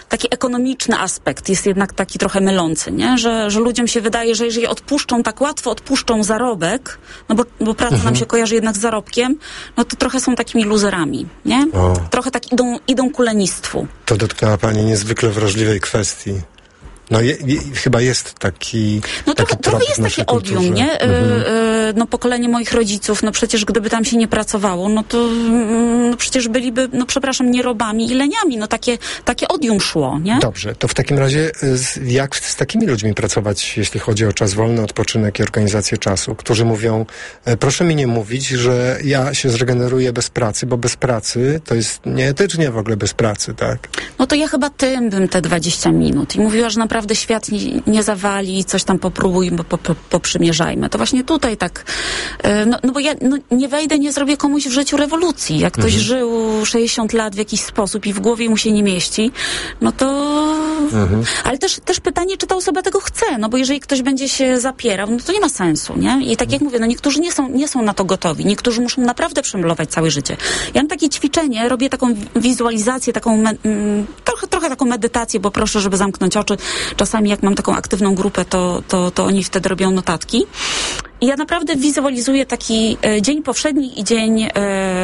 Speaker 2: taki ekonomiczny aspekt jest jednak taki trochę mylący, nie? Że, że ludziom się wydaje, że jeżeli odpuszczą, tak łatwo odpuszczą zarobek, no bo, bo praca mhm. nam się kojarzy jednak z zarobkiem, no to trochę są takimi luzerami, nie?
Speaker 16: O.
Speaker 2: Trochę tak idą, idą ku lenistwu.
Speaker 16: To dotknęła pani niezwykle wrażliwej kwestii. No je, je, chyba jest taki
Speaker 2: No
Speaker 16: taki
Speaker 2: trochę, trochę jest takie odium, nie? Mhm. Y, y, no pokolenie moich rodziców, no przecież gdyby tam się nie pracowało, no to no przecież byliby, no przepraszam, nie robami i leniami, no takie, takie odium szło, nie?
Speaker 16: Dobrze, to w takim razie z, jak z takimi ludźmi pracować, jeśli chodzi o czas wolny, odpoczynek i organizację czasu, którzy mówią, e, proszę mi nie mówić, że ja się zregeneruję bez pracy, bo bez pracy to jest nieetycznie w ogóle bez pracy, tak?
Speaker 2: No to ja chyba tym bym te dwadzieścia minut i mówiła, że naprawdę świat nie, nie zawali, coś tam popróbuj, po, po, poprzymierzajmy. To właśnie tutaj tak, no, no bo ja no, nie wejdę, nie zrobię komuś w życiu rewolucji. Jak ktoś mhm. żył sześćdziesiąt lat w jakiś sposób i w głowie mu się nie mieści, no to... Mhm. Ale też, też pytanie, czy ta osoba tego chce, no bo jeżeli ktoś będzie się zapierał, no to nie ma sensu, nie? I tak jak mówię, no niektórzy nie są, nie są na to gotowi. Niektórzy muszą naprawdę przemlować całe życie. Ja mam takie ćwiczenie, robię taką wizualizację, taką me, m, trochę, trochę taką medytację, bo proszę, żeby zamknąć oczy. Czasami jak mam taką aktywną grupę, to, to, to oni wtedy robią notatki. I ja naprawdę wizualizuję taki e, dzień powszedni i dzień e,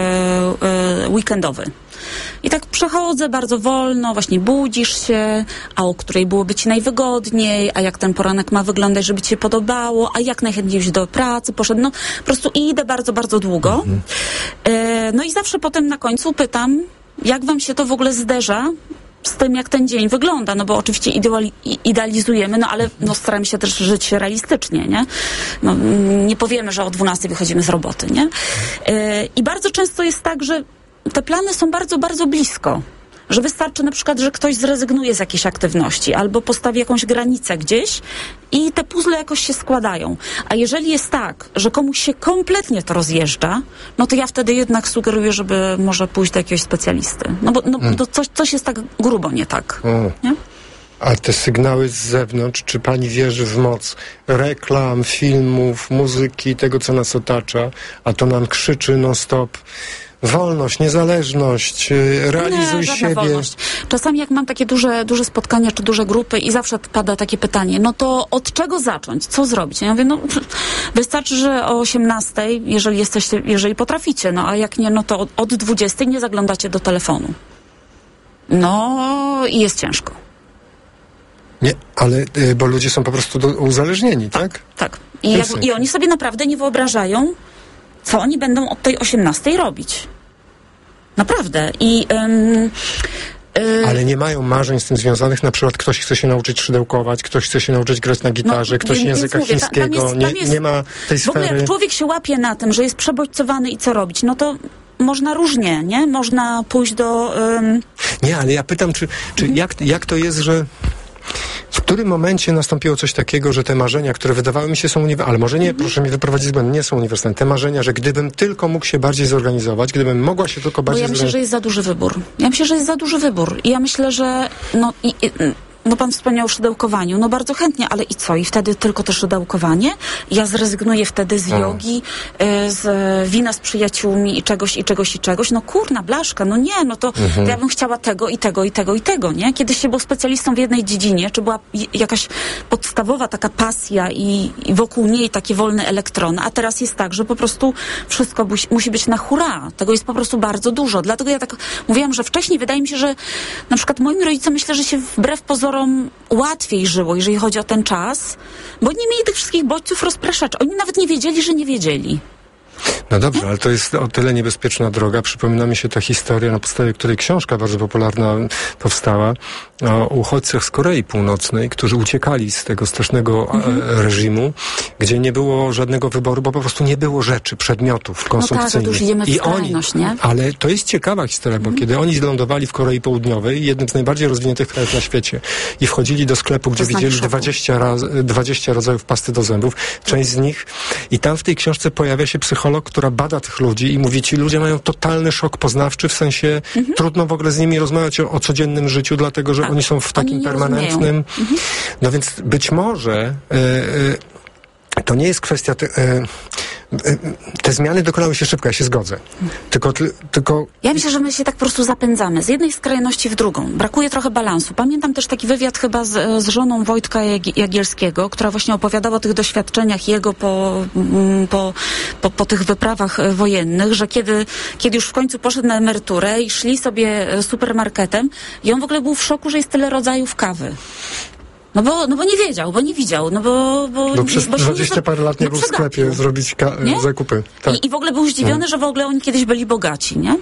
Speaker 2: e, weekendowy. I tak przechodzę bardzo wolno, właśnie budzisz się, a o której byłoby ci najwygodniej, a jak ten poranek ma wyglądać, żeby ci się podobało, a jak najchętniej już do pracy poszedł. No po prostu idę bardzo, bardzo długo. Mhm. E, no i zawsze potem na końcu pytam, jak wam się to w ogóle zderza z tym, jak ten dzień wygląda, no bo oczywiście ideali- idealizujemy, no ale no, staramy się też żyć realistycznie, nie? No, nie powiemy, że o dwunastej wychodzimy z roboty, nie? Yy, I bardzo często jest tak, że te plany są bardzo, bardzo blisko. Że wystarczy na przykład, że ktoś zrezygnuje z jakiejś aktywności albo postawi jakąś granicę gdzieś i te puzzle jakoś się składają. A jeżeli jest tak, że komuś się kompletnie to rozjeżdża, no to ja wtedy jednak sugeruję, żeby może pójść do jakiegoś specjalisty. No bo no, hmm. to coś, coś jest tak grubo nie tak. Hmm. Nie?
Speaker 16: A te sygnały z zewnątrz, czy pani wierzy w moc reklam, filmów, muzyki, tego, co nas otacza, a to nam krzyczy non-stop wolność, niezależność, realizuj
Speaker 2: nie,
Speaker 16: siebie.
Speaker 2: Wolność. Czasami jak mam takie duże, duże spotkania czy duże grupy i zawsze pada takie pytanie, no to od czego zacząć? Co zrobić? Ja mówię, no wystarczy, że o osiemnastej, jeżeli jesteście, jeżeli potraficie, no a jak nie, no to od, od dwudziestej nie zaglądacie do telefonu. No i jest ciężko.
Speaker 16: Nie, ale bo ludzie są po prostu do, uzależnieni, tak?
Speaker 2: Tak, tak. I, jak, I oni sobie naprawdę nie wyobrażają, co oni będą od tej osiemnastej robić. Naprawdę. I... Ym,
Speaker 16: yy... Ale nie mają marzeń z tym związanych, na przykład ktoś chce się nauczyć szydełkować, ktoś chce się nauczyć grać na gitarze, no, ktoś więc, języka więc mówię, chińskiego, tam, tam jest, tam jest, nie, nie ma tej sfery. W ogóle jak człowiek
Speaker 2: się łapie na tym, że jest przebodźcowany i co robić, no to można różnie, nie? Można pójść do... Ym...
Speaker 16: Nie, ale ja pytam, czy, czy mhm. jak, jak to jest, że w którym momencie nastąpiło coś takiego, że te marzenia, które wydawały mi się są uniwersalne, ale może nie, mm. proszę mi wyprowadzić z błędu, nie są uniwersalne. Te marzenia, że gdybym tylko mógł się bardziej zorganizować, gdybym mogła się tylko bardziej
Speaker 2: zorganizować. Ja myślę, że jest za duży wybór. Ja myślę, że jest za duży wybór. I ja myślę, że no, i, i, no pan wspomniał o szydełkowaniu, no bardzo chętnie, ale i co? I wtedy tylko to szydełkowanie? Ja zrezygnuję wtedy z jogi, y, z wina z przyjaciółmi i czegoś, i czegoś, i czegoś. No kurna, blaszka, no nie, no to, mhm. to ja bym chciała tego, i tego, i tego, i tego, nie? Kiedyś się był specjalistą w jednej dziedzinie, czy była jakaś podstawowa taka pasja i, i wokół niej takie wolne elektrony, a teraz jest tak, że po prostu wszystko musi, musi być na hura. Tego jest po prostu bardzo dużo. Dlatego ja tak mówiłam, że wcześniej wydaje mi się, że na przykład moim rodzicom myślę, że się wbrew pozorom łatwiej żyło, jeżeli chodzi o ten czas, bo nie mieli tych wszystkich bodźców rozpraszaczy. Oni nawet nie wiedzieli, że nie wiedzieli.
Speaker 16: No dobrze, ale to jest o tyle niebezpieczna droga. Przypomina mi się ta historia, na podstawie której książka bardzo popularna powstała, o uchodźcach z Korei Północnej, którzy uciekali z tego strasznego mhm. reżimu, gdzie nie było żadnego wyboru, bo po prostu nie było rzeczy, przedmiotów konsumpcyjnych. No tak, już idziemy w I
Speaker 2: skrajność,
Speaker 16: oni,
Speaker 2: nie?
Speaker 16: Ale to jest ciekawa historia, bo mhm. kiedy oni lądowali w Korei Południowej, jednym z najbardziej rozwiniętych krajów na świecie, i wchodzili do sklepu, gdzie widzieli dwadzieścia, raz, dwadzieścia rodzajów pasty do zębów, część z nich, i tam w tej książce pojawia się psycholog, która bada tych ludzi i mówi, ci ludzie mają totalny szok poznawczy, w sensie mhm. trudno w ogóle z nimi rozmawiać o, o codziennym życiu, dlatego, że tak. oni są w takim permanentnym... Mhm. No więc być może y, y, to nie jest kwestia... Te, y, te zmiany dokonały się szybko, ja się zgodzę. Tylko, tylko...
Speaker 2: Ja myślę, że my się tak po prostu zapędzamy z jednej skrajności w drugą. Brakuje trochę balansu. Pamiętam też taki wywiad chyba z, z żoną Wojtka Jagielskiego, która właśnie opowiadała o tych doświadczeniach jego po, po, po, po tych wyprawach wojennych, że kiedy, kiedy już w końcu poszedł na emeryturę i szli sobie supermarketem i on w ogóle był w szoku, że jest tyle rodzajów kawy. No bo, no bo nie wiedział, bo nie widział, no bo... Bo,
Speaker 16: bo przez
Speaker 2: bo
Speaker 16: dwadzieścia parę lat nie był w sklepie zrobić ka- zakupy. Tak.
Speaker 2: I, I w ogóle był zdziwiony, no. że w ogóle oni kiedyś byli bogaci, nie?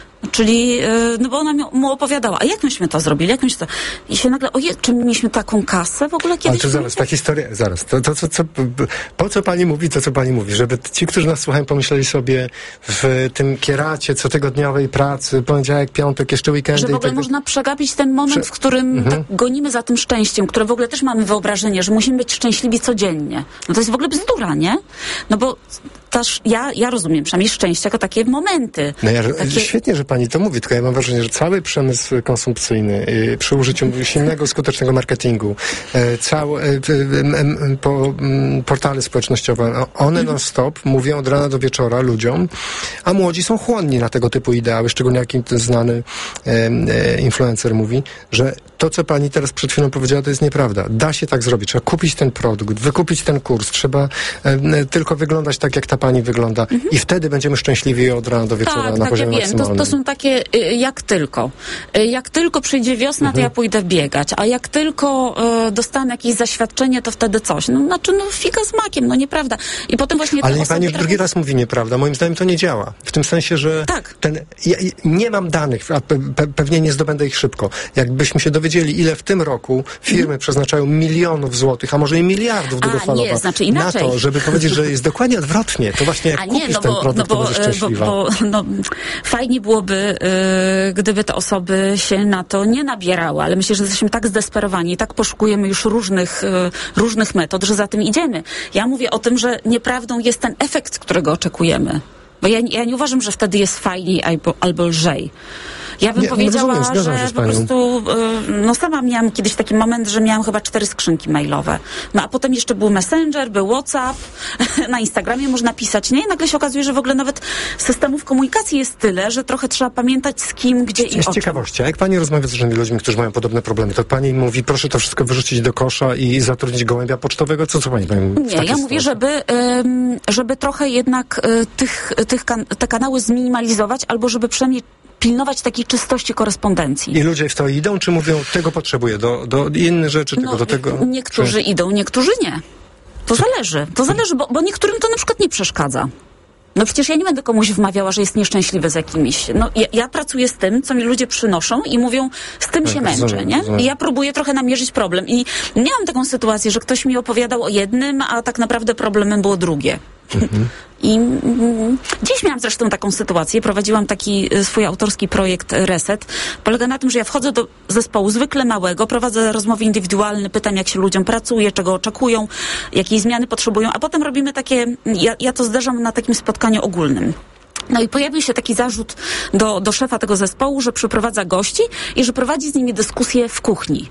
Speaker 2: Czyli, no bo ona mu opowiadała, a jak myśmy to zrobili, jak myśmy to... I się nagle, ojej, czy mieliśmy taką kasę w ogóle kiedyś?
Speaker 16: Ale to zaraz, ta historia, zaraz, to, to, to, co, po co pani mówi, to co pani mówi? Żeby ci, którzy nas słuchają, pomyśleli sobie w tym kieracie cotygodniowej pracy, poniedziałek, piątek, jeszcze weekendy...
Speaker 2: Że w ogóle
Speaker 16: tak...
Speaker 2: można przegapić ten moment,
Speaker 16: Prze...
Speaker 2: w którym
Speaker 16: mhm.
Speaker 2: tak gonimy za tym szczęściem, które w ogóle też mamy wyobrażenie, że musimy być szczęśliwi codziennie. No to jest w ogóle bzdura, nie? No bo też ja, ja rozumiem przynajmniej szczęście jako takie momenty.
Speaker 16: No ja,
Speaker 2: takie...
Speaker 16: Świetnie, że pani to mówi, tylko ja mam wrażenie, że cały przemysł konsumpcyjny y, przy użyciu silnego, skutecznego marketingu, y, całe y, y, y, po, y, portale społecznościowe, one non-stop mówią od rana do wieczora ludziom, a młodzi są chłonni na tego typu ideały, szczególnie jakim ten znany y, y, influencer mówi, że to, co pani teraz przed chwilą powiedziała, to jest nieprawda. Da się tak zrobić. Trzeba kupić ten produkt, wykupić ten kurs. Trzeba y, y, tylko wyglądać tak, jak ta pani wygląda mhm. i wtedy będziemy szczęśliwi od rana do wieczora
Speaker 2: tak,
Speaker 16: na
Speaker 2: tak,
Speaker 16: poziomie
Speaker 2: ja wiem.
Speaker 16: maksymalnym.
Speaker 2: To, to są takie, y, jak tylko. Y, jak tylko przyjdzie wiosna, mhm. to ja pójdę biegać, a jak tylko y, dostanę jakieś zaświadczenie, to wtedy coś. No, znaczy, no figa z makiem, no nieprawda. I potem właśnie...
Speaker 16: Ale nie pani już drugi raz mówi nieprawda. Moim zdaniem to nie działa. W tym sensie, że
Speaker 2: tak.
Speaker 16: ten, ja, nie mam danych, a pe, pe, pewnie nie zdobędę ich szybko. Jakbyśmy się dowiedzieli, ile w tym roku firmy mhm. przeznaczają milionów złotych, a może i miliardów długofalowo
Speaker 2: znaczy
Speaker 16: na to, żeby powiedzieć, że jest dokładnie odwrotnie. To właśnie jak
Speaker 2: a nie,
Speaker 16: kupisz
Speaker 2: no
Speaker 16: ten
Speaker 2: bo,
Speaker 16: produkt,
Speaker 2: no
Speaker 16: to
Speaker 2: bo,
Speaker 16: będziesz szczęśliwa.
Speaker 2: Bo, bo, no, fajnie byłoby, yy, gdyby te osoby się na to nie nabierały, ale myślę, że jesteśmy tak zdesperowani, tak poszukujemy już różnych, yy, różnych metod, że za tym idziemy. Ja mówię o tym, że nieprawdą jest ten efekt, którego oczekujemy. Bo ja, ja nie uważam, że wtedy jest fajniej albo, albo lżej. Ja bym
Speaker 16: nie,
Speaker 2: powiedziała,
Speaker 16: nie rozumiem,
Speaker 2: że po prostu, no sama miałam kiedyś taki moment, że miałam chyba cztery skrzynki mailowe. No a potem jeszcze był Messenger, był WhatsApp, na Instagramie można pisać, nie? I nagle się okazuje, że w ogóle nawet systemów komunikacji jest tyle, że trochę trzeba pamiętać z kim, gdzie i o czym.
Speaker 16: Z ciekawości, a jak pani rozmawia z różnymi ludźmi, którzy mają podobne problemy, to pani im mówi, proszę to wszystko wyrzucić do kosza i zatrudnić gołębia pocztowego? Co, co pani pani mówi?
Speaker 2: Nie, ja mówię, żeby, żeby trochę jednak tych, tych kan- te kanały zminimalizować, albo żeby przynajmniej pilnować takiej czystości korespondencji.
Speaker 16: I ludzie w to idą, czy mówią, tego potrzebuję, do, do innych rzeczy,
Speaker 2: no,
Speaker 16: tego, do tego?
Speaker 2: Niektórzy czy... idą, niektórzy nie. To czy... zależy. To zależy, bo, bo niektórym to na przykład nie przeszkadza. No przecież ja nie będę komuś wmawiała, że jest nieszczęśliwy z jakimiś. No ja, ja pracuję z tym, co mi ludzie przynoszą i mówią, z tym się męczę, nie? I ja próbuję trochę namierzyć problem. I miałam taką sytuację, że ktoś mi opowiadał o jednym, a tak naprawdę problemem było drugie. Mhm. I mm, dziś miałam zresztą taką sytuację, prowadziłam taki swój autorski projekt Reset. Polega na tym, że ja wchodzę do zespołu zwykle małego, prowadzę rozmowy indywidualne, pytam, jak się ludziom pracuje, czego oczekują, jakiej zmiany potrzebują, a potem robimy takie, ja, ja to zderzam na takim spotkaniu ogólnym. No i pojawił się taki zarzut do, do szefa tego zespołu, że przyprowadza gości i że prowadzi z nimi dyskusję w kuchni.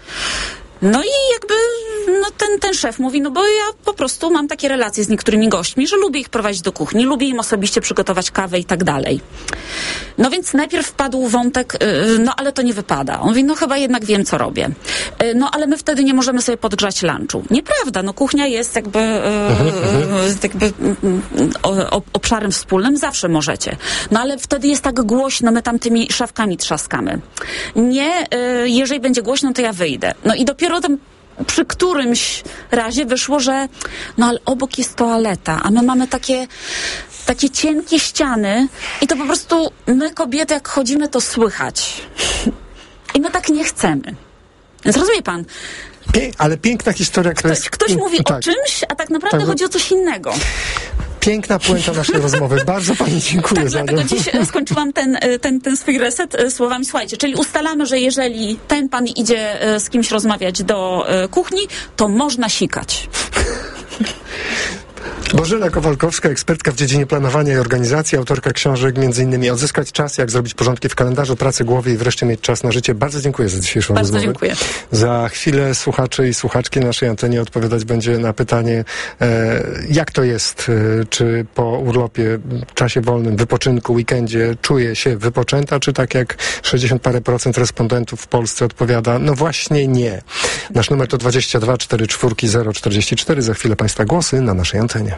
Speaker 2: No i jakby no ten, ten szef mówi, no bo ja po prostu mam takie relacje z niektórymi gośćmi, że lubię ich prowadzić do kuchni, lubię im osobiście przygotować kawę i tak dalej. No więc najpierw wpadł wątek, yy, no ale to nie wypada. On mówi, no chyba jednak wiem, co robię. Yy, no ale my wtedy nie możemy sobie podgrzać lunchu. Nieprawda, no kuchnia jest jakby, yy, jakby yy, o, obszarem wspólnym, zawsze możecie. No ale wtedy jest tak głośno, my tam tymi szafkami trzaskamy. Nie, yy, jeżeli będzie głośno, to ja wyjdę. No i dopiero tam przy którymś razie wyszło, że no ale obok jest toaleta, a my mamy takie takie cienkie ściany i to po prostu my kobiety jak chodzimy, to słychać. I my tak nie chcemy. Więc rozumie pan?
Speaker 16: Pie- ale piękna historia, która
Speaker 2: ktoś,
Speaker 16: jest...
Speaker 2: Ktoś mówi
Speaker 16: tak.
Speaker 2: o czymś, a tak naprawdę
Speaker 16: tak.
Speaker 2: chodzi o coś innego.
Speaker 16: Piękna puenta naszej rozmowy. Bardzo pani dziękuję
Speaker 2: tak,
Speaker 16: za to.
Speaker 2: Dlatego dziś skończyłam ten, ten, ten swój reset słowami, słuchajcie, czyli ustalamy, że jeżeli ten pan idzie z kimś rozmawiać do kuchni, to można sikać.
Speaker 16: Bożena Kowalkowska, ekspertka w dziedzinie planowania i organizacji, autorka książek między innymi Odzyskać czas, jak zrobić porządki w kalendarzu, pracy, głowie i wreszcie mieć czas na życie. Bardzo dziękuję za dzisiejszą
Speaker 2: Bardzo
Speaker 16: rozmowę.
Speaker 2: dziękuję.
Speaker 16: Za chwilę słuchacze i słuchaczki naszej antenie odpowiadać będzie na pytanie, e, jak to jest, e, czy po urlopie, czasie wolnym, wypoczynku, weekendzie czuje się wypoczęta, czy tak jak sześćdziesiąt parę procent respondentów w Polsce odpowiada, no właśnie nie. Nasz numer to dwadzieścia dwa czterdzieści cztery zero czterdzieści cztery. Za chwilę Państwa głosy na naszej antenie.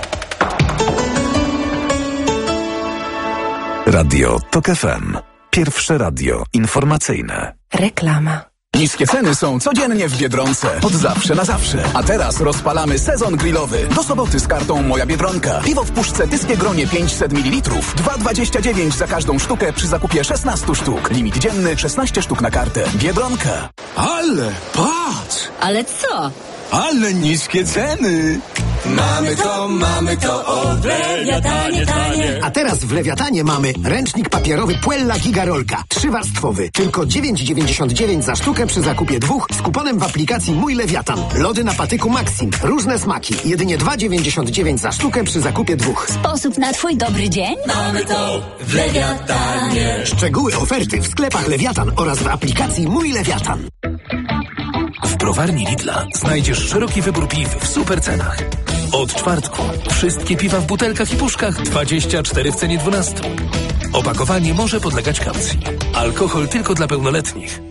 Speaker 3: Radio TOK F M. Pierwsze radio informacyjne.
Speaker 17: Reklama.
Speaker 18: Niskie ceny są codziennie w Biedronce. Od zawsze na zawsze. A teraz rozpalamy sezon grillowy. Do soboty z kartą Moja Biedronka. Piwo w puszce Tyskie Gronie pięćset mililitrów. dwa dwadzieścia dziewięć za każdą sztukę przy zakupie szesnaście sztuk. Limit dzienny szesnaście sztuk na kartę. Biedronka.
Speaker 19: Ale patrz!
Speaker 17: Ale co?
Speaker 19: Ale niskie ceny!
Speaker 20: Mamy to, mamy to, o w Lewiatanie tanie.
Speaker 21: A teraz w Lewiatanie mamy ręcznik papierowy Puella Gigarolka. Trzywarstwowy. Tylko dziewięć dziewięćdziesiąt dziewięć za sztukę przy zakupie dwóch z kuponem w aplikacji Mój Lewiatan. Lody na patyku Maxim. Różne smaki. Jedynie dwa dziewięćdziesiąt dziewięć za sztukę przy zakupie dwóch.
Speaker 17: Sposób na twój dobry dzień?
Speaker 20: Mamy to w Lewiatanie.
Speaker 21: Szczegóły oferty w sklepach Lewiatan oraz w aplikacji Mój Lewiatan.
Speaker 22: W browarni Lidla znajdziesz szeroki wybór piw w super cenach. Od czwartku wszystkie piwa w butelkach i puszkach dwadzieścia cztery w cenie dwunastu. Opakowanie może podlegać kaucji. Alkohol tylko dla pełnoletnich.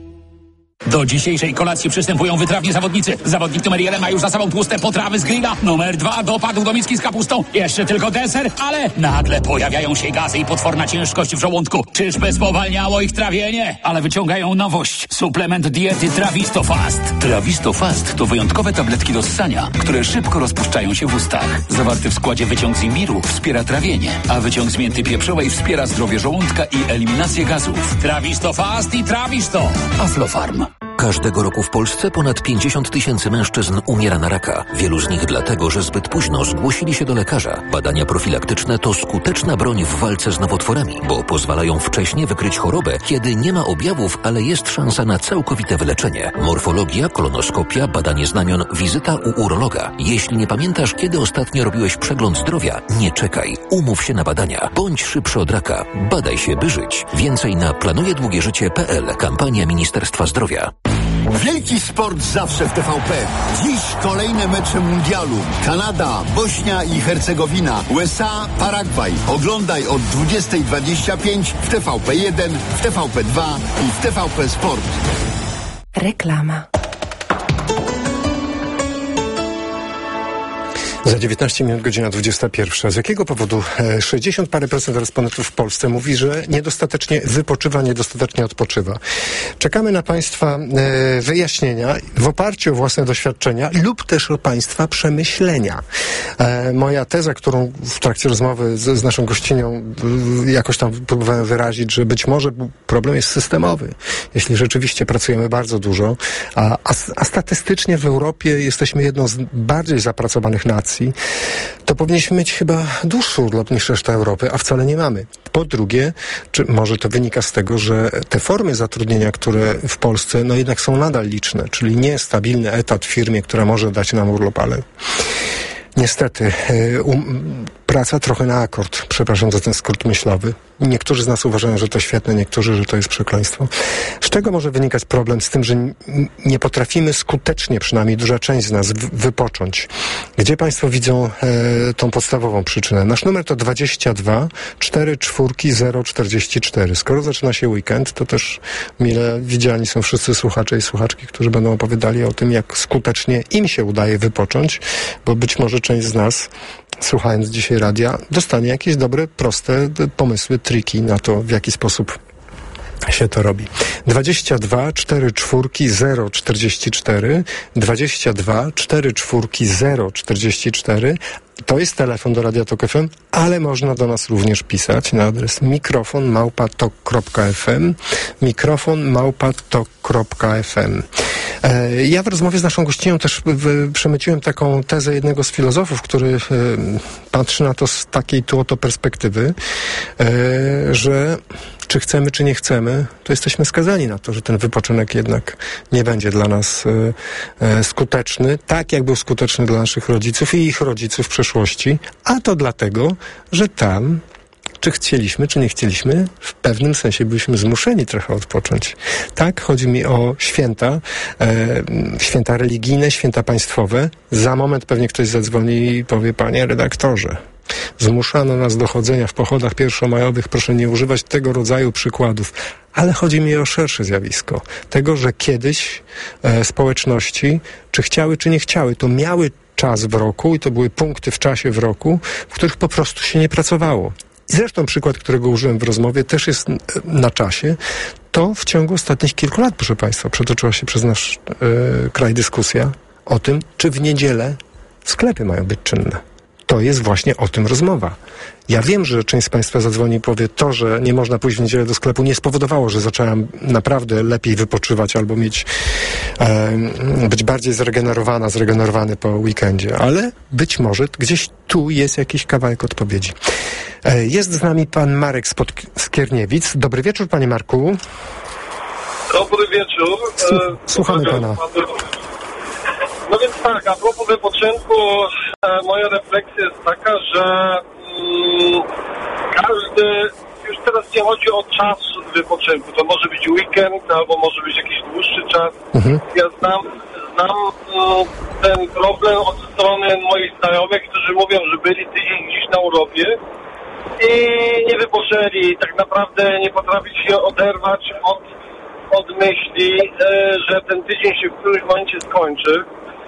Speaker 23: Do dzisiejszej kolacji przystępują wytrawni zawodnicy. Zawodnik numer jeden ma już za sobą tłuste potrawy z grilla. Numer dwa dopadł do miski z kapustą. Jeszcze tylko deser, ale nagle pojawiają się gazy i potworna ciężkość w żołądku. Czyżby spowalniało ich trawienie? Ale wyciągają nowość. Suplement diety Trawisto Fast. Trawisto Fast to wyjątkowe tabletki do ssania, które szybko rozpuszczają się w ustach. Zawarty w składzie wyciąg z imbiru wspiera trawienie, a wyciąg z mięty pieprzowej wspiera zdrowie żołądka i eliminację gazów. Trawisto Fast i Trawisto. Aflofarm.
Speaker 24: Każdego roku w Polsce ponad pięćdziesiąt tysięcy mężczyzn umiera na raka. Wielu z nich dlatego, że zbyt późno zgłosili się do lekarza. Badania profilaktyczne to skuteczna broń w walce z nowotworami, bo pozwalają wcześnie wykryć chorobę, kiedy nie ma objawów, ale jest szansa na całkowite wyleczenie. Morfologia, kolonoskopia, badanie znamion, wizyta u urologa. Jeśli nie pamiętasz, kiedy ostatnio robiłeś przegląd zdrowia, nie czekaj. Umów się na badania. Bądź szybszy od raka. Badaj się, by żyć. Więcej na planujedługieżycie kropka p l. Kampania Ministerstwa Zdrowia.
Speaker 25: Wielki sport zawsze w T V P. Dziś kolejne mecze mundialu. Kanada, Bośnia i Hercegowina, U S A, Paragwaj. Oglądaj od dwudziestej dwadzieścia pięć w T V P jeden, w T V P dwa i w T V P Sport.
Speaker 17: Reklama.
Speaker 16: Za dziewiętnaście minut, godzina dwudziesta pierwsza. Z jakiego powodu sześćdziesiąt parę procent respondentów w Polsce mówi, że niedostatecznie wypoczywa, niedostatecznie odpoczywa? Czekamy na Państwa e, wyjaśnienia w oparciu o własne doświadczenia lub też o Państwa przemyślenia. E, moja teza, którą w trakcie rozmowy z, z naszą gościnią e, jakoś tam próbowałem wyrazić, że być może problem jest systemowy. Jeśli rzeczywiście pracujemy bardzo dużo, a, a, a statystycznie w Europie jesteśmy jedną z bardziej zapracowanych nacji, to powinniśmy mieć chyba dłuższy urlop niż reszta Europy, a wcale nie mamy. Po drugie, czy może to wynika z tego, że te formy zatrudnienia, które w Polsce no jednak są nadal liczne, czyli nie stabilny etat w firmie, która może dać nam urlop, ale niestety um, praca trochę na akord, przepraszam za ten skrót myślowy. Niektórzy z nas uważają, że to świetne, niektórzy, że to jest przekleństwo. Z czego może wynikać problem z tym, że n- nie potrafimy skutecznie, przynajmniej duża część z nas, w- wypocząć? Gdzie Państwo widzą e, tą podstawową przyczynę? Nasz numer to dwadzieścia dwa czterdzieści cztery zero czterdzieści cztery. Skoro zaczyna się weekend, to też mile widziani są wszyscy słuchacze i słuchaczki, którzy będą opowiadali o tym, jak skutecznie im się udaje wypocząć, bo być może część z nas, słuchając dzisiaj radia, dostanie jakieś dobre, proste pomysły, triki na to, w jaki sposób się to robi. dwadzieścia dwa czterdzieści cztery zero czterdzieści cztery, dwadzieścia dwa czterdzieści cztery zero czterdzieści cztery. To jest telefon do Radia Tok F M, ale można do nas również pisać na adres mikrofon małpa tok kropka f m, mikrofon małpa tok kropka f m. E, ja w rozmowie z naszą gościnią też w, przemyciłem taką tezę jednego z filozofów, który e, patrzy na to z takiej tu oto perspektywy, e, że czy chcemy, czy nie chcemy, to jesteśmy skazani na to, że ten wypoczynek jednak nie będzie dla nas e, e, skuteczny, tak jak był skuteczny dla naszych rodziców i ich rodziców w przeszłości, a to dlatego, że tam, czy chcieliśmy, czy nie chcieliśmy, w pewnym sensie byliśmy zmuszeni trochę odpocząć. Tak, chodzi mi o święta, e, święta religijne, święta państwowe. Za moment pewnie ktoś zadzwoni i powie, panie redaktorze, zmuszano nas do chodzenia w pochodach pierwszomajowych, proszę nie używać tego rodzaju przykładów. Ale chodzi mi o szersze zjawisko. Tego, że kiedyś e, społeczności, czy chciały, czy nie chciały, to miały czas w roku i to były punkty w czasie w roku, w których po prostu się nie pracowało. I zresztą przykład, którego użyłem w rozmowie, też jest na czasie. To w ciągu ostatnich kilku lat, proszę Państwa, przetoczyła się przez nasz e, kraj dyskusja o tym, czy w niedzielę sklepy mają być czynne. To jest właśnie o tym rozmowa. Ja wiem, że część z Państwa zadzwoni i powie, to, że nie można pójść w niedzielę do sklepu, nie spowodowało, że zaczęłam naprawdę lepiej wypoczywać albo mieć, e, być bardziej zregenerowana, zregenerowany po weekendzie. Ale być może gdzieś tu jest jakiś kawałek odpowiedzi. E, jest z nami pan Marek z Skierniewic. Dobry wieczór, panie Marku.
Speaker 1: Dobry wieczór.
Speaker 16: Słuch- słuchamy pana.
Speaker 1: No więc tak, a propos wypoczynku, e, moja refleksja jest taka, że mm, każdy, już teraz nie chodzi o czas wypoczynku, to może być weekend, albo może być jakiś dłuższy czas. Mhm. Ja znam, znam mm, ten problem od strony moich znajomych, którzy mówią, że byli tydzień gdzieś na urlopie i nie wypoczęli, tak naprawdę nie potrafić się oderwać od, od myśli, e, że ten tydzień się w którymś momencie skończy.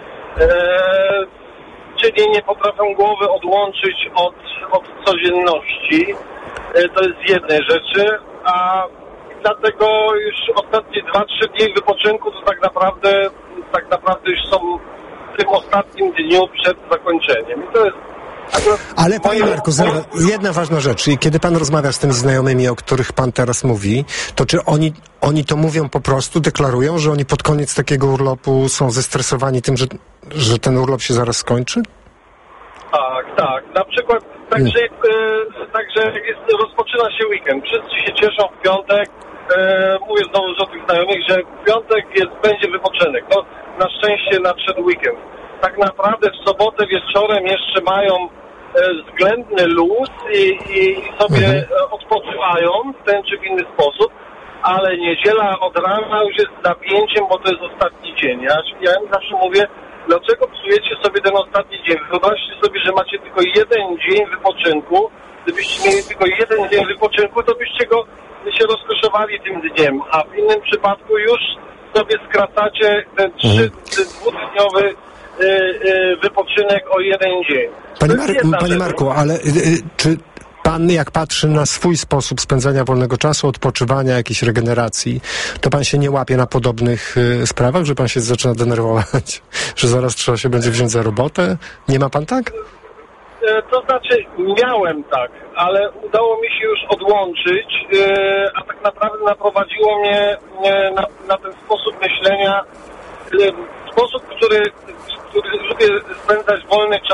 Speaker 1: Eee, czyli nie potrafią głowy odłączyć od, od codzienności. Eee, to jest z jednej rzeczy, a dlatego już ostatnie dwa trzy dni wypoczynku to tak naprawdę tak naprawdę już są w tym ostatnim dniu przed zakończeniem. I to jest
Speaker 16: Ale panie Marku, jedna ważna rzecz. I kiedy pan rozmawia z tymi znajomymi, o których pan teraz mówi, to czy oni, oni to mówią po prostu, deklarują, że oni pod koniec takiego urlopu są zestresowani tym, że, że ten urlop się zaraz skończy?
Speaker 1: Tak, tak. Na przykład także, e, także jest, rozpoczyna się weekend. Wszyscy się cieszą w piątek. E, mówię znowu o tych znajomych, że w piątek jest, będzie wypoczynek. No, na szczęście nadszedł weekend. Tak naprawdę w sobotę wieczorem jeszcze mają e, względny luz i, i sobie mhm. odpoczywają w ten czy w inny sposób, ale niedziela od rana już jest napięciem, bo to jest ostatni dzień. Ja, ja zawsze mówię, dlaczego psujecie sobie ten ostatni dzień? Wyobraźcie sobie, że macie tylko jeden dzień wypoczynku. Gdybyście mieli tylko jeden dzień wypoczynku, to byście go się rozkoszowali tym dniem, a w innym przypadku już sobie skracacie ten trzy, ten dwudniowy y, y, wypoczynek o jeden dzień.
Speaker 16: Panie, Mar- Panie Marku, ale y, y, czy pan jak patrzy na swój sposób spędzania wolnego czasu, odpoczywania, jakiejś regeneracji, to pan się nie łapie na podobnych y, sprawach, że pan się zaczyna denerwować, że zaraz trzeba się będzie wziąć za robotę? Nie ma pan tak?
Speaker 1: To znaczy, miałem tak, ale udało mi się już odłączyć, yy, a tak naprawdę naprowadziło mnie yy, na, na ten sposób myślenia, yy, sposób, który, który lubię spędzać wolny czas.